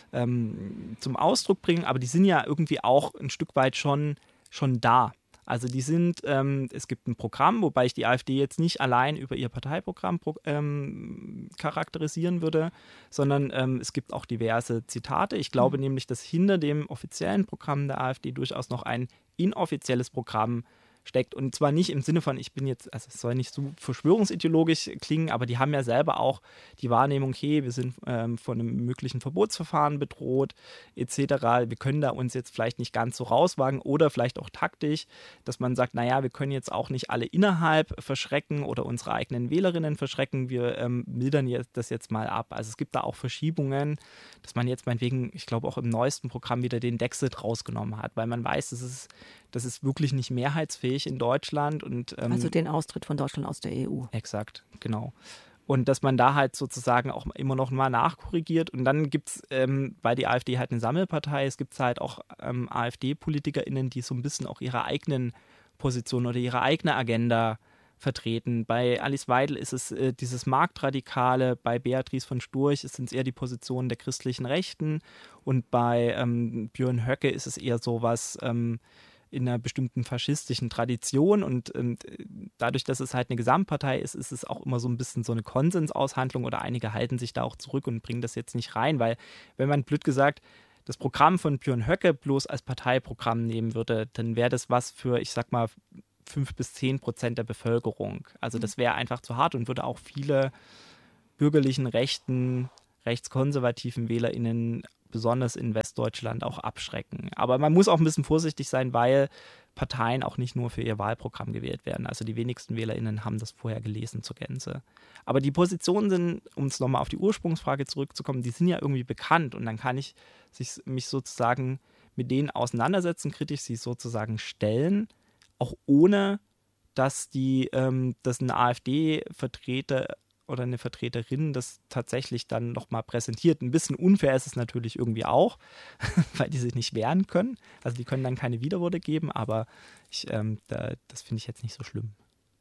ähm, zum Ausdruck bringen, aber die sind ja irgendwie auch ein Stück weit schon, schon da. Also die sind, ähm, es gibt ein Programm, wobei ich die AfD jetzt nicht allein über ihr Parteiprogramm pro, ähm, charakterisieren würde, sondern ähm, es gibt auch diverse Zitate. Ich glaube mhm. nämlich, dass hinter dem offiziellen Programm der AfD durchaus noch ein inoffizielles Programm steckt. Und zwar nicht im Sinne von, ich bin jetzt, also es soll nicht so verschwörungsideologisch klingen, aber die haben ja selber auch die Wahrnehmung, hey, wir sind ähm, von einem möglichen Verbotsverfahren bedroht, et cetera. Wir können da uns jetzt vielleicht nicht ganz so rauswagen oder vielleicht auch taktisch, dass man sagt, naja, wir können jetzt auch nicht alle innerhalb verschrecken oder unsere eigenen Wählerinnen verschrecken. Wir ähm, mildern jetzt, das jetzt mal ab. Also es gibt da auch Verschiebungen, dass man jetzt meinetwegen, ich glaube auch im neuesten Programm wieder den Dexit rausgenommen hat, weil man weiß, dass es Das ist wirklich nicht mehrheitsfähig in Deutschland. Und, ähm, also den Austritt von Deutschland aus der E U. Exakt, genau. Und dass man da halt sozusagen auch immer noch mal nachkorrigiert. Und dann gibt es, ähm, weil die AfD halt eine Sammelpartei ist, gibt es halt auch ähm, AfD-PolitikerInnen, die so ein bisschen auch ihre eigenen Positionen oder ihre eigene Agenda vertreten. Bei Alice Weidel ist es äh, dieses Marktradikale, bei Beatrice von Storch sind es eher die Positionen der christlichen Rechten und bei ähm, Björn Höcke ist es eher sowas ähm, in einer bestimmten faschistischen Tradition und, und dadurch, dass es halt eine Gesamtpartei ist, ist es auch immer so ein bisschen so eine Konsensaushandlung oder einige halten sich da auch zurück und bringen das jetzt nicht rein, weil wenn man blöd gesagt das Programm von Björn Höcke bloß als Parteiprogramm nehmen würde, dann wäre das was für, ich sag mal, fünf bis zehn Prozent der Bevölkerung. Also das wäre einfach zu hart und würde auch viele bürgerlichen, rechten, rechtskonservativen WählerInnen besonders in Westdeutschland auch abschrecken. Aber man muss auch ein bisschen vorsichtig sein, weil Parteien auch nicht nur für ihr Wahlprogramm gewählt werden. Also die wenigsten WählerInnen haben das vorher gelesen zur Gänze. Aber die Positionen sind, um es nochmal auf die Ursprungsfrage zurückzukommen, die sind ja irgendwie bekannt und dann kann ich sich, mich sozusagen mit denen auseinandersetzen, kritisch sie sozusagen stellen, auch ohne, dass die, ähm, dass ein AfD-Vertreter oder eine Vertreterin das tatsächlich dann nochmal präsentiert. Ein bisschen unfair ist es natürlich irgendwie auch, weil die sich nicht wehren können. Also die können dann keine Widerworte geben, aber ich, ähm, da, das finde ich jetzt nicht so schlimm.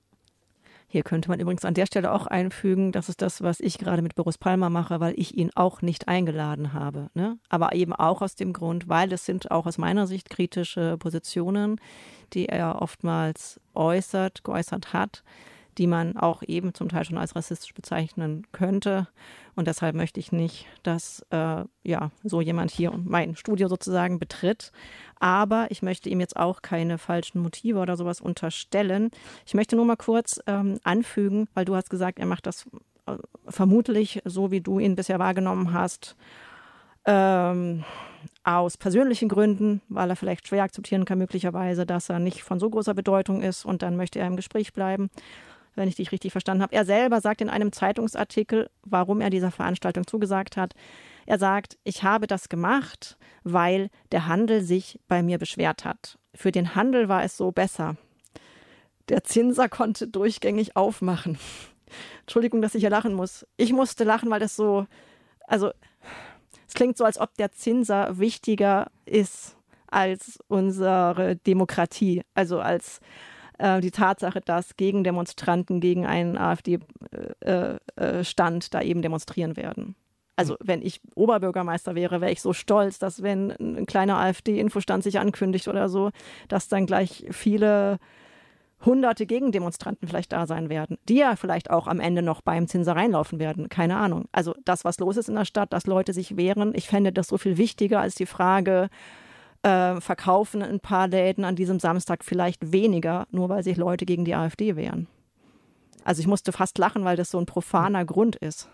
Hier könnte man übrigens an der Stelle auch einfügen, das ist das, was ich gerade mit Boris Palmer mache, weil ich ihn auch nicht eingeladen habe. Ne? Aber eben auch aus dem Grund, weil es sind auch aus meiner Sicht kritische Positionen, die er oftmals äußert, geäußert hat, die man auch eben zum Teil schon als rassistisch bezeichnen könnte. Und deshalb möchte ich nicht, dass äh, ja, so jemand hier mein Studio sozusagen betritt. Aber ich möchte ihm jetzt auch keine falschen Motive oder sowas unterstellen. Ich möchte nur mal kurz ähm, anfügen, weil du hast gesagt, er macht das äh, vermutlich so, wie du ihn bisher wahrgenommen hast, ähm, aus persönlichen Gründen, weil er vielleicht schwer akzeptieren kann möglicherweise, dass er nicht von so großer Bedeutung ist und dann möchte er im Gespräch bleiben. wenn ich dich richtig verstanden habe. Er selber sagt in einem Zeitungsartikel, warum er dieser Veranstaltung zugesagt hat. Er sagt, ich habe das gemacht, weil der Handel sich bei mir beschwert hat. Für den Handel war es so besser. Der Zinser konnte durchgängig aufmachen. Entschuldigung, dass ich hier lachen muss. Ich musste lachen, weil das so, also es klingt so, als ob der Zinser wichtiger ist als unsere Demokratie. Also als äh, die Tatsache, dass Gegendemonstranten gegen einen AfD-Stand äh, äh, da eben demonstrieren werden. Also wenn ich Oberbürgermeister wäre, wäre ich so stolz, dass wenn ein kleiner AfD-Infostand sich ankündigt oder so, dass dann gleich viele hunderte Gegendemonstranten vielleicht da sein werden, die ja vielleicht auch am Ende noch beim Zinser reinlaufen werden. Keine Ahnung. Also das, was los ist in der Stadt, dass Leute sich wehren, ich fände das so viel wichtiger als die Frage, äh, verkaufen ein paar Läden an diesem Samstag vielleicht weniger, nur weil sich Leute gegen die AfD wehren. Also ich musste fast lachen, weil das so ein profaner Grund ist.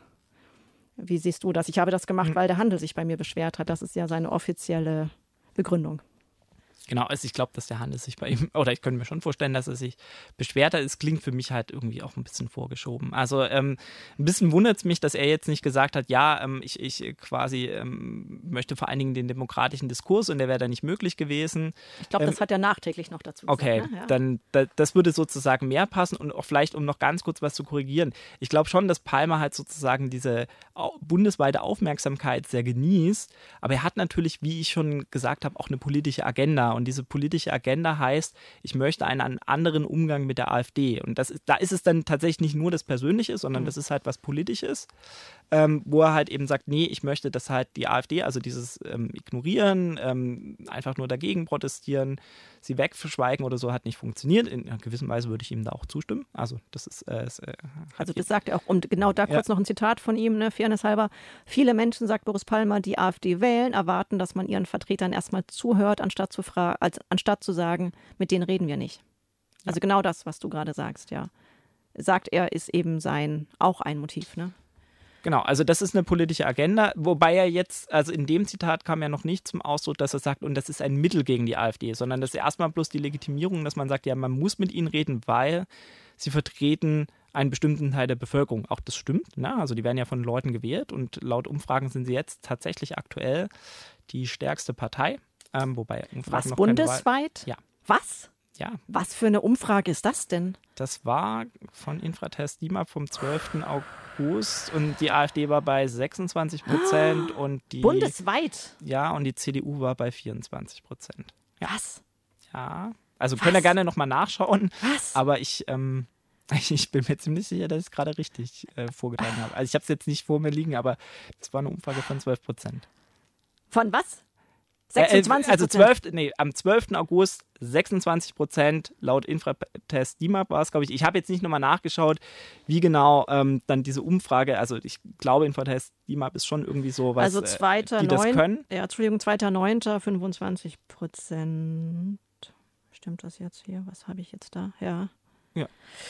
Wie siehst du das? Ich habe das gemacht, weil der Handel sich bei mir beschwert hat. Das ist ja seine offizielle Begründung. Genau, also ich glaube, dass der Handel sich bei ihm, oder ich könnte mir schon vorstellen, dass er sich beschwert hat. Es klingt für mich halt irgendwie auch ein bisschen vorgeschoben. Also ähm, ein bisschen wundert es mich, dass er jetzt nicht gesagt hat, ja, ähm, ich, ich quasi ähm, möchte vor allen Dingen den demokratischen Diskurs und der wäre da nicht möglich gewesen. Ich glaube, ähm, das hat er nachträglich noch dazu gesagt. Okay, ne? ja. dann da, das würde sozusagen mehr passen und auch vielleicht, um noch ganz kurz was zu korrigieren. Ich glaube schon, dass Palmer halt sozusagen diese au- bundesweite Aufmerksamkeit sehr genießt, aber er hat natürlich, wie ich schon gesagt habe, auch eine politische Agenda. Und diese politische Agenda heißt, ich möchte einen anderen Umgang mit der AfD. Und das ist, da ist es dann tatsächlich nicht nur das Persönliche, sondern Mhm. das ist halt was Politisches, ähm, wo er halt eben sagt, nee, ich möchte, dass halt die AfD, also dieses ähm, Ignorieren, ähm, einfach nur dagegen protestieren, sie wegverschweigen oder so, hat nicht funktioniert. In einer gewissen Weise würde ich ihm da auch zustimmen. Also das ist... Äh, es, äh, Also das sagt er auch, und genau da kurz Ja. noch ein Zitat von ihm, ne, fairness halber. Viele Menschen, sagt Boris Palmer, die AfD wählen, erwarten, dass man ihren Vertretern erstmal zuhört, anstatt zu, fra- als, anstatt zu sagen, mit denen reden wir nicht. Also genau das, was du gerade sagst, ja. Sagt er, ist eben sein, auch ein Motiv, ne? Genau, also das ist eine politische Agenda, wobei er jetzt, also in dem Zitat kam ja noch nicht zum Ausdruck, dass er sagt, und das ist ein Mittel gegen die AfD, sondern das ist erstmal bloß die Legitimierung, dass man sagt, ja, man muss mit ihnen reden, weil sie vertreten einen bestimmten Teil der Bevölkerung. Auch das stimmt, ne? Also die werden ja von Leuten gewählt und laut Umfragen sind sie jetzt tatsächlich aktuell die stärkste Partei, ähm, wobei Umfragen Was, noch keine Wahl- bundesweit? Ja. Was? Ja, Was für eine Umfrage ist das denn? das war von Infratest D I M A P vom zwölften August und die AfD war bei sechsundzwanzig Prozent und die Bundesweit? ja und die C D U war bei vierundzwanzig Prozent. Ja. Was? Ja, also Was? könnt ihr gerne nochmal nachschauen, Was? aber ich, ähm, ich bin mir ziemlich sicher, dass ich es gerade richtig äh, vorgetragen habe. Also ich habe es jetzt nicht vor mir liegen, aber das war eine Umfrage von zwölf Prozent. Von was? Äh, sechsundzwanzig also zwölf, nee, am zwölften August sechsundzwanzig Prozent laut Infratest D I M A P war es, glaube ich. Ich habe jetzt nicht nochmal nachgeschaut, wie genau ähm, dann diese Umfrage, also ich glaube, Infratest D I M A P ist schon irgendwie so was, Also zweiter äh, die das können. Ja, Entschuldigung, zweiter neunter fünfundzwanzig Prozent. Stimmt das jetzt hier? Was habe ich jetzt da? Ja. Ja.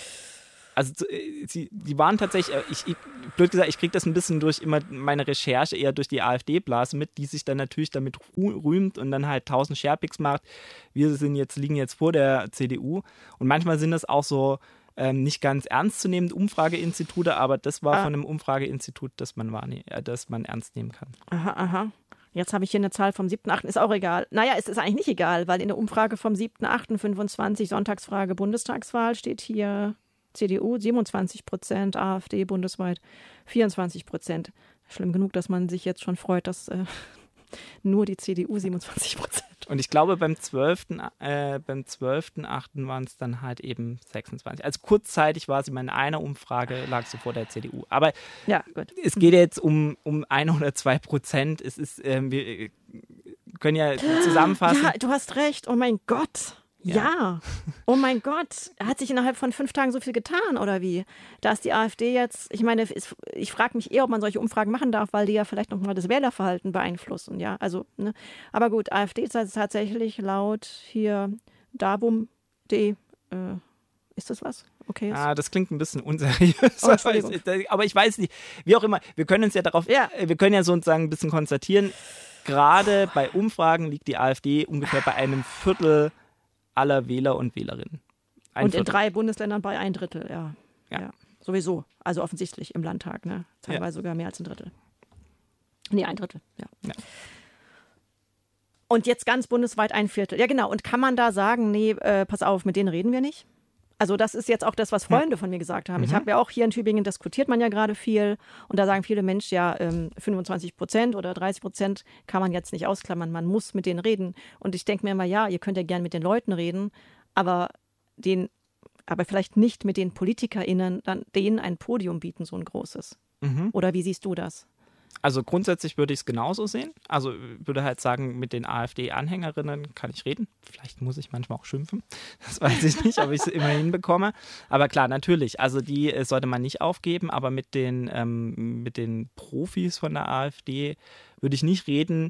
Also äh, sie, die waren tatsächlich, äh, ich, ich, blöd gesagt, ich kriege das ein bisschen durch immer meine Recherche eher durch die AfD-Blase mit, die sich dann natürlich damit rü- rühmt und dann halt tausend Sharepics macht. Wir sind jetzt, liegen jetzt vor der C D U und manchmal sind das auch so ähm, nicht ganz ernstzunehmende Umfrageinstitute, aber das war Ah. von einem Umfrageinstitut, das man, wahrne- äh, das man ernst nehmen kann. Aha, aha. Jetzt habe ich hier eine Zahl vom siebten achten Ist auch egal. Naja, es ist eigentlich nicht egal, weil in der Umfrage vom siebten achten fünfundzwanzig Sonntagsfrage Bundestagswahl steht hier C D U siebenundzwanzig Prozent, AfD bundesweit vierundzwanzig Prozent. Schlimm genug, dass man sich jetzt schon freut, dass äh, nur die C D U siebenundzwanzig Prozent. Und ich glaube, beim zwölften Äh, beim zwölften achten waren es dann halt eben sechsundzwanzig. Also kurzzeitig war sie mal in einer Umfrage, lag sie vor der C D U. Aber Ja, gut. es geht jetzt um, um ein oder zwei Prozent. Es ist, ähm, wir äh, können ja zusammenfassen. Ja, du hast recht. Oh mein Gott. Ja. Ja. Oh mein Gott. Hat sich innerhalb von fünf Tagen so viel getan, oder wie? Da ist die AfD jetzt, ich meine, es- ich frage mich eher, ob man solche Umfragen machen darf, weil die ja vielleicht nochmal das Wählerverhalten beeinflussen, ja. Also, ne. Aber gut, AfD ist also tatsächlich laut hier Dabum punkt de, äh, ist das was? Okay. Ah, das klingt ein bisschen unseriös. Oh, Entschuldigung. Aber ich weiß nicht, wie auch immer, wir können uns ja darauf, Ja. äh, wir können ja sozusagen ein bisschen konstatieren, gerade bei Umfragen liegt die AfD ungefähr bei einem Viertel aller Wähler und Wählerinnen. Ein Und in Viertel. drei Bundesländern bei ein Drittel, ja. Ja. ja. Sowieso. Also offensichtlich im Landtag, ne? Teilweise ja. sogar mehr als ein Drittel. Nee, ein Drittel, ja. ja. Und jetzt ganz bundesweit ein Viertel. Ja, genau. Und kann man da sagen, nee, äh, pass auf, mit denen reden wir nicht? Also das ist jetzt auch das, was Freunde von mir gesagt haben. Mhm. Ich habe ja auch hier in Tübingen, diskutiert man ja gerade viel. Und da sagen viele Menschen, ja, ähm, fünfundzwanzig Prozent oder dreißig Prozent kann man jetzt nicht ausklammern. Man muss mit denen reden. Und ich denke mir immer, ja, ihr könnt ja gern mit den Leuten reden, aber, den, aber vielleicht nicht mit den PolitikerInnen, dann denen ein Podium bieten, so ein großes. Mhm. Oder wie siehst du das? Also grundsätzlich würde ich es genauso sehen. Also würde halt sagen, mit den AfD-Anhängerinnen kann ich reden. Vielleicht muss ich manchmal auch schimpfen. Das weiß ich nicht, ob ich es immer hinbekomme. Aber klar, natürlich. Also die äh, sollte man nicht aufgeben. Aber mit den, ähm, mit den Profis von der AfD würde ich nicht reden.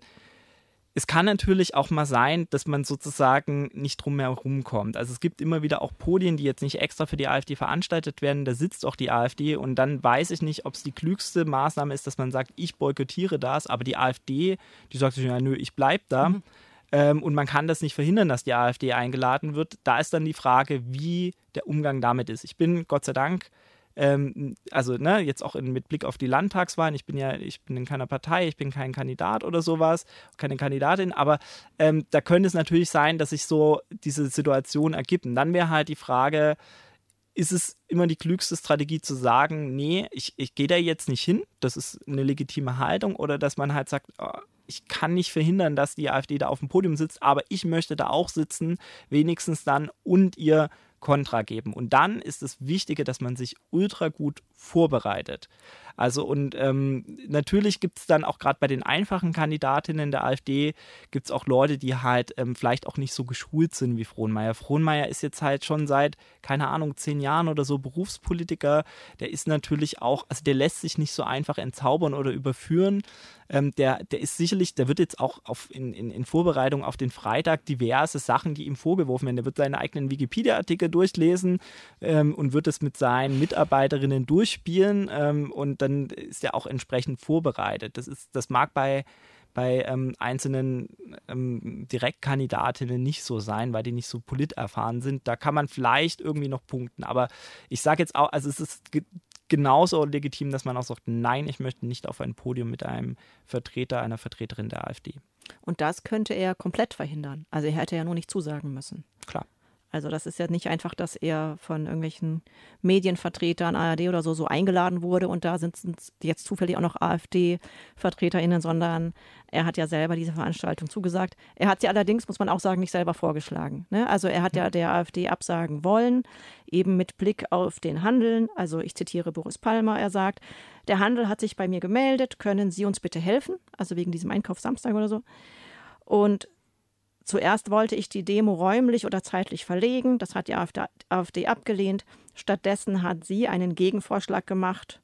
Es kann natürlich auch mal sein, dass man sozusagen nicht drum herum kommt. Also es gibt immer wieder auch Podien, die jetzt nicht extra für die AfD veranstaltet werden. Da sitzt auch die AfD und dann weiß ich nicht, ob es die klügste Maßnahme ist, dass man sagt, ich boykottiere das, aber die AfD, die sagt sich, ja nö, ich bleib da. Mhm. Ähm, und man kann das nicht verhindern, dass die AfD eingeladen wird. Da ist dann die Frage, wie der Umgang damit ist. Ich bin, Gott sei Dank, Ähm, also ne, jetzt auch in, mit Blick auf die Landtagswahlen, ich bin ja, ich bin in keiner Partei, ich bin kein Kandidat oder sowas, keine Kandidatin, aber ähm, da könnte es natürlich sein, dass sich so diese Situation ergibt. Und dann wäre halt die Frage, ist es immer die klügste Strategie zu sagen, nee, ich, ich gehe da jetzt nicht hin, das ist eine legitime Haltung, oder dass man halt sagt, oh, ich kann nicht verhindern, dass die AfD da auf dem Podium sitzt, aber ich möchte da auch sitzen, wenigstens dann, und ihr Kontra geben. Und dann ist das Wichtige, dass man sich ultra gut vorbereitet. Also und ähm, natürlich gibt es dann auch gerade bei den einfachen Kandidatinnen der AfD, gibt es auch Leute, die halt ähm, vielleicht auch nicht so geschult sind wie Frohnmayer. Frohnmayer ist jetzt halt schon seit, keine Ahnung, zehn Jahren oder so Berufspolitiker. Der ist natürlich auch, also der lässt sich nicht so einfach entzaubern oder überführen. Ähm, der, der ist sicherlich, der wird jetzt auch auf, in, in, in Vorbereitung auf den Freitag diverse Sachen, die ihm vorgeworfen werden. Der wird seine eigenen Wikipedia-Artikel durchlesen ähm, und wird es mit seinen Mitarbeiterinnen durchspielen ähm, und dann ist er auch entsprechend vorbereitet. Das ist, das mag bei, bei ähm, einzelnen ähm, Direktkandidatinnen nicht so sein, weil die nicht so politerfahren sind. Da kann man vielleicht irgendwie noch punkten. Aber ich sage jetzt auch, also es ist ge- genauso legitim, dass man auch sagt, nein, ich möchte nicht auf ein Podium mit einem Vertreter, einer Vertreterin der AfD. Und das könnte er komplett verhindern. Also er hätte ja nur nicht zusagen müssen. Klar. Also das ist ja nicht einfach, dass er von irgendwelchen Medienvertretern, A R D oder so, so eingeladen wurde und da sind jetzt zufällig auch noch AfD-VertreterInnen, sondern er hat ja selber diese Veranstaltung zugesagt. Er hat sie allerdings, muss man auch sagen, nicht selber vorgeschlagen. Ne? Also er hat ja der AfD absagen wollen, eben mit Blick auf den Handel. Also ich zitiere Boris Palmer, er sagt, der Handel hat sich bei mir gemeldet, können Sie uns bitte helfen? Also wegen diesem Einkaufssamstag oder so. Und zuerst wollte ich die Demo räumlich oder zeitlich verlegen. Das hat die AfD abgelehnt. Stattdessen hat sie einen Gegenvorschlag gemacht.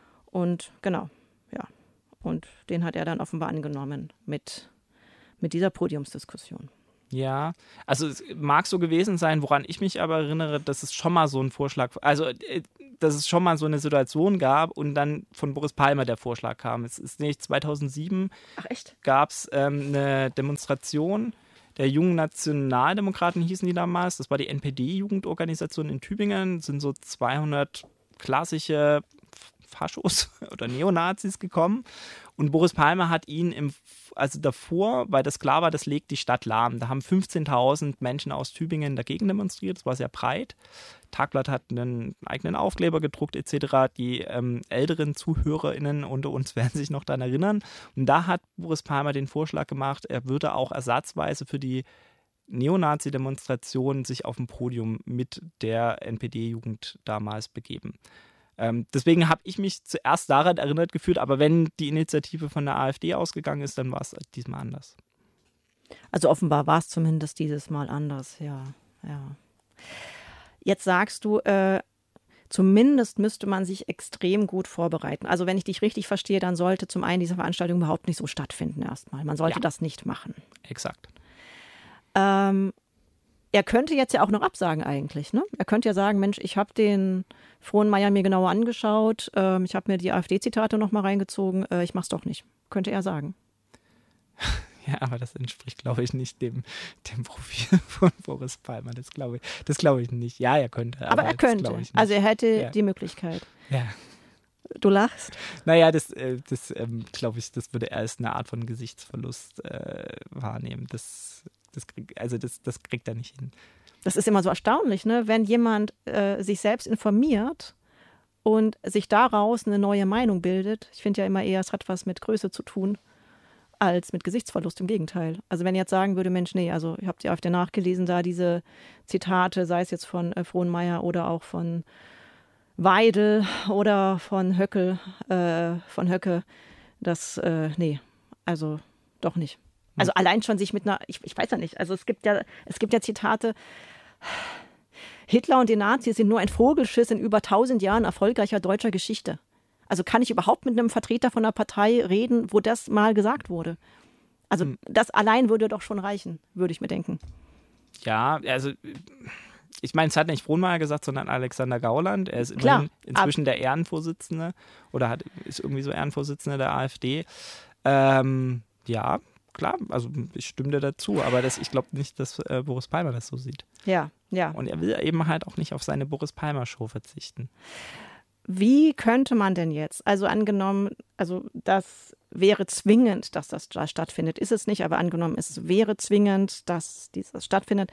Und genau, ja. Und den hat er dann offenbar angenommen mit, mit dieser Podiumsdiskussion. Ja, also es mag so gewesen sein, woran ich mich aber erinnere, dass es schon mal so ein Vorschlag, also dass es schon mal so eine Situation gab und dann von Boris Palmer der Vorschlag kam. Es ist nämlich zweitausendsieben. Ach echt? Gab es ähm, eine Demonstration der Jungen Nationaldemokraten, hießen die damals. Das war die N P D-Jugendorganisation in Tübingen. Sind so zweihundert klassische Faschos oder Neonazis gekommen. Und Boris Palmer hat ihn im, also davor, weil das klar war, das legt die Stadt lahm. Da haben fünfzehntausend Menschen aus Tübingen dagegen demonstriert. Das war sehr breit. Tagblatt hat einen eigenen Aufkleber gedruckt et cetera. Die ähm, älteren ZuhörerInnen unter uns werden sich noch daran erinnern. Und da hat Boris Palmer den Vorschlag gemacht, er würde auch ersatzweise für die Neonazi-Demonstration sich auf dem Podium mit der N P D-Jugend damals begeben. Ähm, deswegen habe ich mich zuerst daran erinnert gefühlt, aber wenn die Initiative von der AfD ausgegangen ist, dann war es diesmal anders. Also offenbar war es zumindest dieses Mal anders, ja, ja. Jetzt sagst du, äh, zumindest müsste man sich extrem gut vorbereiten. Also wenn ich dich richtig verstehe, dann sollte zum einen diese Veranstaltung überhaupt nicht so stattfinden erstmal. Man sollte ja. das nicht machen. Exakt. Ähm, er könnte jetzt ja auch noch absagen eigentlich, ne? Er könnte ja sagen, Mensch, ich habe den Frohnmayer mir genauer angeschaut, ähm, ich habe mir die AfD-Zitate noch mal reingezogen, äh, ich mach's doch nicht. Könnte er sagen. Ja, aber das entspricht, glaube ich, nicht dem, dem Profil von Boris Palmer. Das glaube ich, das glaube ich nicht. Ja, er könnte. Aber, aber er könnte. Also er hätte ja. die Möglichkeit. Ja. Du lachst? Naja, das, das ähm, glaube ich, das würde er als eine Art von Gesichtsverlust äh, wahrnehmen. Das, das krieg, also das, das kriegt er nicht hin. Das ist immer so erstaunlich, ne? Wenn jemand äh, sich selbst informiert und sich daraus eine neue Meinung bildet. Ich finde ja immer eher, es hat was mit Größe zu tun, als mit Gesichtsverlust, im Gegenteil. Also wenn jetzt sagen würde, Mensch, nee, also ich habe die AfD nachgelesen, da diese Zitate, sei es jetzt von äh, Frohnmaier oder auch von Weidel oder von Höckel, äh, von Höcke, das, äh, nee, also doch nicht. Also hm. allein schon sich mit einer, ich, ich weiß ja nicht, also es gibt ja, es gibt ja Zitate, Hitler und die Nazis sind nur ein Vogelschiss in über tausend Jahren erfolgreicher deutscher Geschichte. Also kann ich überhaupt mit einem Vertreter von einer Partei reden, wo das mal gesagt wurde? Also hm. das allein würde doch schon reichen, würde ich mir denken. Ja, also ich meine, es hat nicht Frohnmaier gesagt, sondern Alexander Gauland. Er ist immerhin Klar, inzwischen der Ehrenvorsitzende oder hat, ist irgendwie so Ehrenvorsitzender der AfD. Ähm, ja, klar, also ich stimme dir dazu, aber das, ich glaube nicht, dass äh, Boris Palmer das so sieht. Ja, ja. Und er will eben halt auch nicht auf seine Boris Palmer-Show verzichten. Wie könnte man denn jetzt, also angenommen, also das wäre zwingend, dass das da stattfindet, ist es nicht, aber angenommen, es wäre zwingend, dass dieses stattfindet,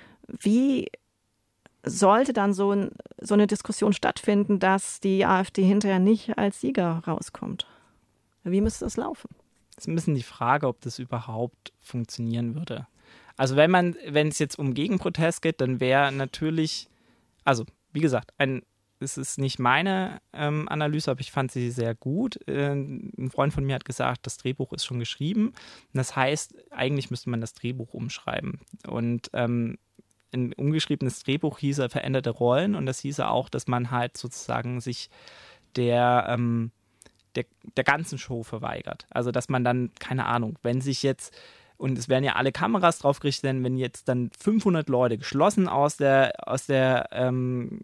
wie sollte dann so, ein, so eine Diskussion stattfinden, dass die AfD hinterher nicht als Sieger rauskommt? Wie müsste das laufen? Das ist ein bisschen die Frage, ob das überhaupt funktionieren würde. Also wenn man, wenn es jetzt um Gegenprotest geht, dann wäre natürlich, also wie gesagt, ein es ist nicht meine ähm, Analyse, aber ich fand sie sehr gut. Äh, ein Freund von mir hat gesagt, das Drehbuch ist schon geschrieben. Das heißt, eigentlich müsste man das Drehbuch umschreiben. Und ähm, ein umgeschriebenes Drehbuch hieße veränderte Rollen und das hieße auch, dass man halt sozusagen sich der, ähm, der, der ganzen Show verweigert. Also dass man dann, keine Ahnung, wenn sich jetzt, und es werden ja alle Kameras drauf gerichtet, denn wenn jetzt dann fünfhundert Leute geschlossen aus der, aus der ähm,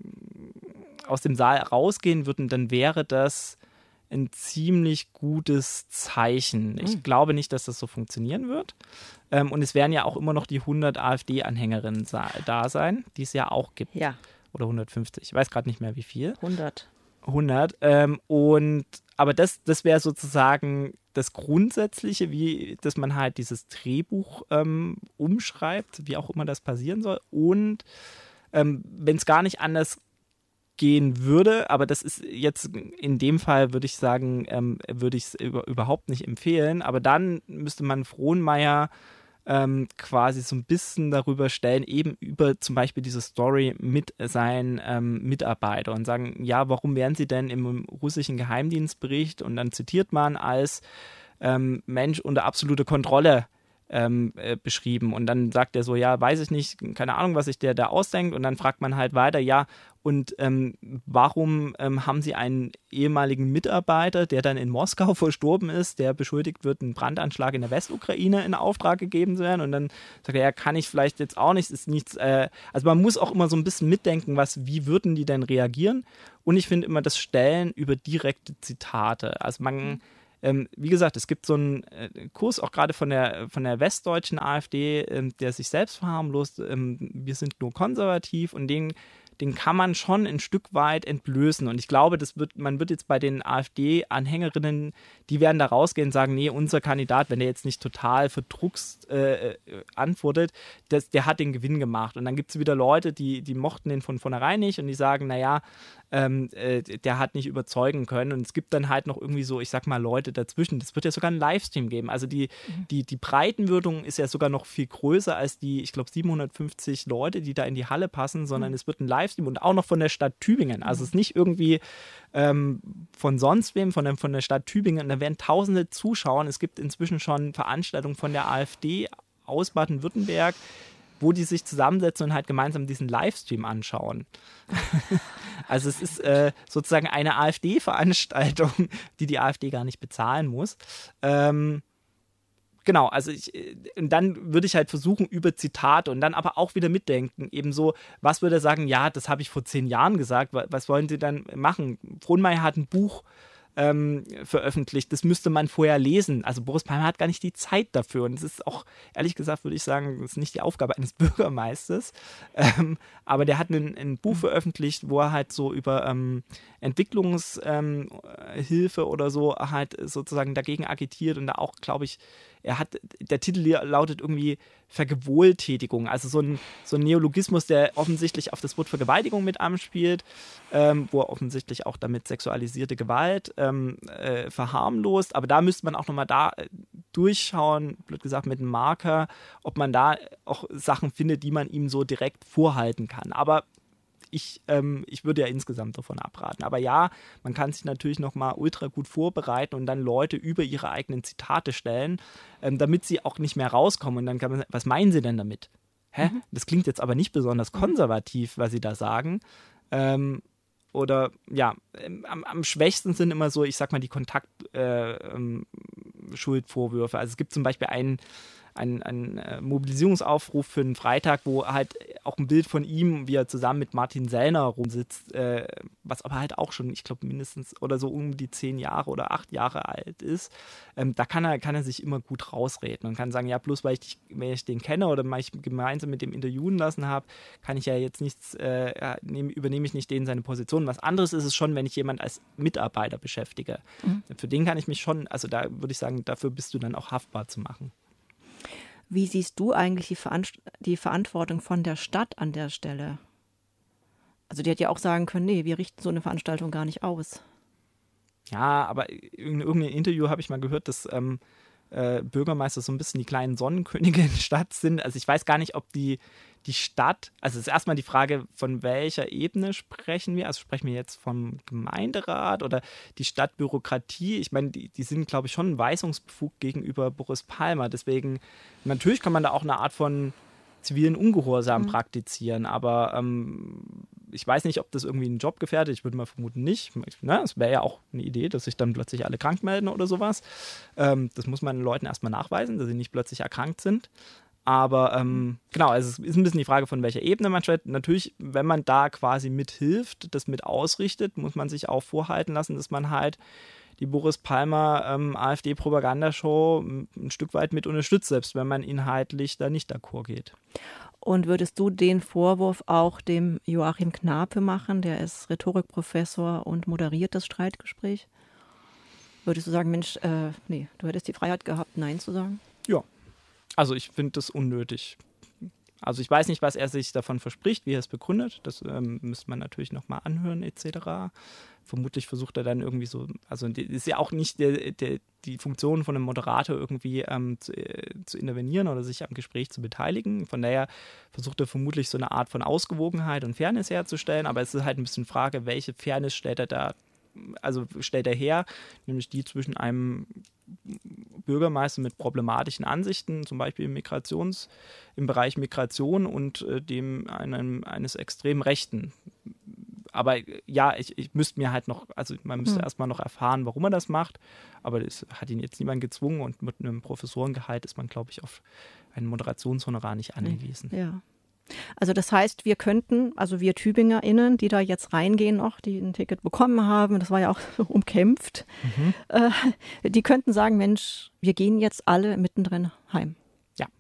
aus dem Saal rausgehen würden, dann wäre das ein ziemlich gutes Zeichen. Ich mhm. glaube nicht, dass das so funktionieren wird. Ähm, und es werden ja auch immer noch die hundert AfD-Anhängerinnen da sein, die es ja auch gibt. Ja. Oder hundertfünfzig. Ich weiß gerade nicht mehr, wie viel. hundert. hundert. Ähm, und, aber das, das wäre sozusagen das Grundsätzliche, wie, dass man halt dieses Drehbuch ähm, umschreibt, wie auch immer das passieren soll. Und ähm, wenn es gar nicht anders gehen würde, aber das ist jetzt in dem Fall, würde ich sagen, ähm, würde ich es über, überhaupt nicht empfehlen, aber dann müsste man Frohnmaier ähm, quasi so ein bisschen darüber stellen, eben über zum Beispiel diese Story mit seinen ähm, Mitarbeitern und sagen, ja, warum werden sie denn im russischen Geheimdienstbericht und dann zitiert man als ähm, Mensch unter absolute Kontrolle Ähm, äh, beschrieben und dann sagt er so, ja, weiß ich nicht, keine Ahnung, was sich der da ausdenkt und dann fragt man halt weiter, ja, und ähm, warum ähm, haben Sie einen ehemaligen Mitarbeiter, der dann in Moskau verstorben ist, der beschuldigt wird, einen Brandanschlag in der Westukraine in Auftrag gegeben zu werden und dann sagt er, ja, kann ich vielleicht jetzt auch nicht, ist nichts, äh, also man muss auch immer so ein bisschen mitdenken, was, wie würden die denn reagieren und ich finde immer das Stellen über direkte Zitate, also man mhm. Ähm, wie gesagt, es gibt so einen äh, Kurs auch gerade von der, von der westdeutschen AfD, ähm, der sich selbst verharmlost. Ähm, wir sind nur konservativ und den, den kann man schon ein Stück weit entblößen. Und ich glaube, das wird, man wird jetzt bei den AfD-Anhängerinnen, die werden da rausgehen und sagen, nee, unser Kandidat, wenn der jetzt nicht total verdruckst äh, antwortet, das, der hat den Gewinn gemacht. Und dann gibt es wieder Leute, die, die mochten den von vornherein nicht und die sagen, naja, Ähm, äh, der hat nicht überzeugen können und es gibt dann halt noch irgendwie so, ich sag mal, Leute dazwischen. Das wird ja sogar einen Livestream geben. Also die, mhm. die, die Breitenwirkung ist ja sogar noch viel größer als die, ich glaube, siebenhundertfünfzig Leute, die da in die Halle passen, sondern mhm. es wird ein Livestream und auch noch von der Stadt Tübingen. Also mhm. es ist nicht irgendwie ähm, von sonst wem, von der, von der Stadt Tübingen. Da werden tausende Zuschauer. Es gibt inzwischen schon Veranstaltungen von der AfD aus Baden-Württemberg, wo die sich zusammensetzen und halt gemeinsam diesen Livestream anschauen. Also es ist äh, sozusagen eine AfD-Veranstaltung, die die AfD gar nicht bezahlen muss. Ähm, genau, also ich, und dann würde ich halt versuchen, über Zitate und dann aber auch wieder mitdenken, eben so, was würde er sagen, ja, das habe ich vor zehn Jahren gesagt, was wollen Sie dann machen? Frohnmaier hat ein Buch ähm, veröffentlicht. Das müsste man vorher lesen. Also Boris Palmer hat gar nicht die Zeit dafür. Und es ist auch, ehrlich gesagt, würde ich sagen, das ist nicht die Aufgabe eines Bürgermeisters. Ähm, aber der hat ein, ein Buch veröffentlicht, wo er halt so über ähm, Entwicklungshilfe ähm, oder so halt sozusagen dagegen agitiert und da auch, glaube ich, er hat, der Titel lautet irgendwie Vergewohltätigung, also so ein, so ein Neologismus, der offensichtlich auf das Wort Vergewaltigung mit anspielt, ähm, wo er offensichtlich auch damit sexualisierte Gewalt ähm, äh, verharmlost, aber da müsste man auch nochmal da äh, durchschauen, blöd gesagt mit einem Marker, ob man da auch Sachen findet, die man ihm so direkt vorhalten kann, aber Ich, ähm, ich würde ja insgesamt davon abraten. Aber ja, man kann sich natürlich nochmal ultra gut vorbereiten und dann Leute über ihre eigenen Zitate stellen, ähm, damit sie auch nicht mehr rauskommen. Und dann kann man sagen, was meinen sie denn damit? Hä? Mhm. Das klingt jetzt aber nicht besonders konservativ, was sie da sagen. Ähm, oder ja, ähm, am, am schwächsten sind immer so, ich sag mal, die Kontaktschuldvorwürfe. Äh, ähm, also es gibt zum Beispiel einen Ein, ein äh, Mobilisierungsaufruf für einen Freitag, wo halt auch ein Bild von ihm, wie er zusammen mit Martin Sellner rumsitzt, äh, was aber halt auch schon, ich glaube, mindestens oder so um die zehn Jahre oder acht Jahre alt ist. Ähm, da kann er, kann er sich immer gut rausreden und kann sagen, ja, bloß weil ich, dich, wenn ich den kenne oder weil ich gemeinsam mit dem interviewen lassen habe, kann ich ja jetzt nichts, äh, nehm, übernehme ich nicht denen seine Position. Was anderes ist es schon, wenn ich jemanden als Mitarbeiter beschäftige. Mhm. Für den kann ich mich schon, also da würde ich sagen, dafür bist du dann auch haftbar zu machen. Wie siehst du eigentlich die, Veranst- die Verantwortung von der Stadt an der Stelle? Also die hätte ja auch sagen können, nee, wir richten so eine Veranstaltung gar nicht aus. Ja, aber in irgendeinem Interview habe ich mal gehört, dass ähm, äh, Bürgermeister so ein bisschen die kleinen Sonnenkönige in der Stadt sind. Also ich weiß gar nicht, ob die, die Stadt, also es ist erstmal die Frage, von welcher Ebene sprechen wir? Also sprechen wir jetzt vom Gemeinderat oder die Stadtbürokratie? Ich meine, die, die sind, glaube ich, schon weisungsbefugt gegenüber Boris Palmer. Deswegen, natürlich kann man da auch eine Art von zivilen Ungehorsam mhm. praktizieren, aber ähm, ich weiß nicht, ob das irgendwie einen Job gefährdet. Ich würde mal vermuten nicht. Ne? Es wäre ja auch eine Idee, dass sich dann plötzlich alle krank melden oder sowas. Ähm, das muss man den Leuten erstmal nachweisen, dass sie nicht plötzlich erkrankt sind. Aber ähm, genau, also es ist ein bisschen die Frage, von welcher Ebene man steht. Natürlich, wenn man da quasi mithilft, das mit ausrichtet, muss man sich auch vorhalten lassen, dass man halt die Boris Palmer ähm, AfD-Propagandashow ein Stück weit mit unterstützt, selbst wenn man inhaltlich da nicht d'accord geht. Und würdest du den Vorwurf auch dem Joachim Knape machen? Der ist Rhetorikprofessor und moderiert das Streitgespräch. Würdest du sagen, Mensch, äh, nee, du hättest die Freiheit gehabt, Nein zu sagen? Ja, also ich finde das unnötig. Also ich weiß nicht, was er sich davon verspricht, wie er es begründet. Das ähm, müsste man natürlich nochmal anhören et cetera. Vermutlich versucht er dann irgendwie so, also das ist ja auch nicht der, der, die Funktion von einem Moderator irgendwie ähm, zu, äh, zu intervenieren oder sich am Gespräch zu beteiligen. Von daher versucht er vermutlich so eine Art von Ausgewogenheit und Fairness herzustellen. Aber es ist halt ein bisschen Frage, welche Fairness stellt er da, also stellt er her, nämlich die zwischen einem Bürgermeister mit problematischen Ansichten, zum Beispiel im, Migrations, im Bereich Migration und äh, dem einem, eines extrem Rechten. Aber ja, ich, ich müsste mir halt noch, also man müsste hm. erstmal noch erfahren, warum er das macht, aber das hat ihn jetzt niemand gezwungen und mit einem Professorengehalt ist man, glaube ich, auf ein Moderationshonorar nicht angewiesen. Ja. Also das heißt, wir könnten, also wir TübingerInnen, die da jetzt reingehen noch, die ein Ticket bekommen haben, das war ja auch so umkämpft, mhm. äh, die könnten sagen, Mensch, wir gehen jetzt alle mittendrin heim.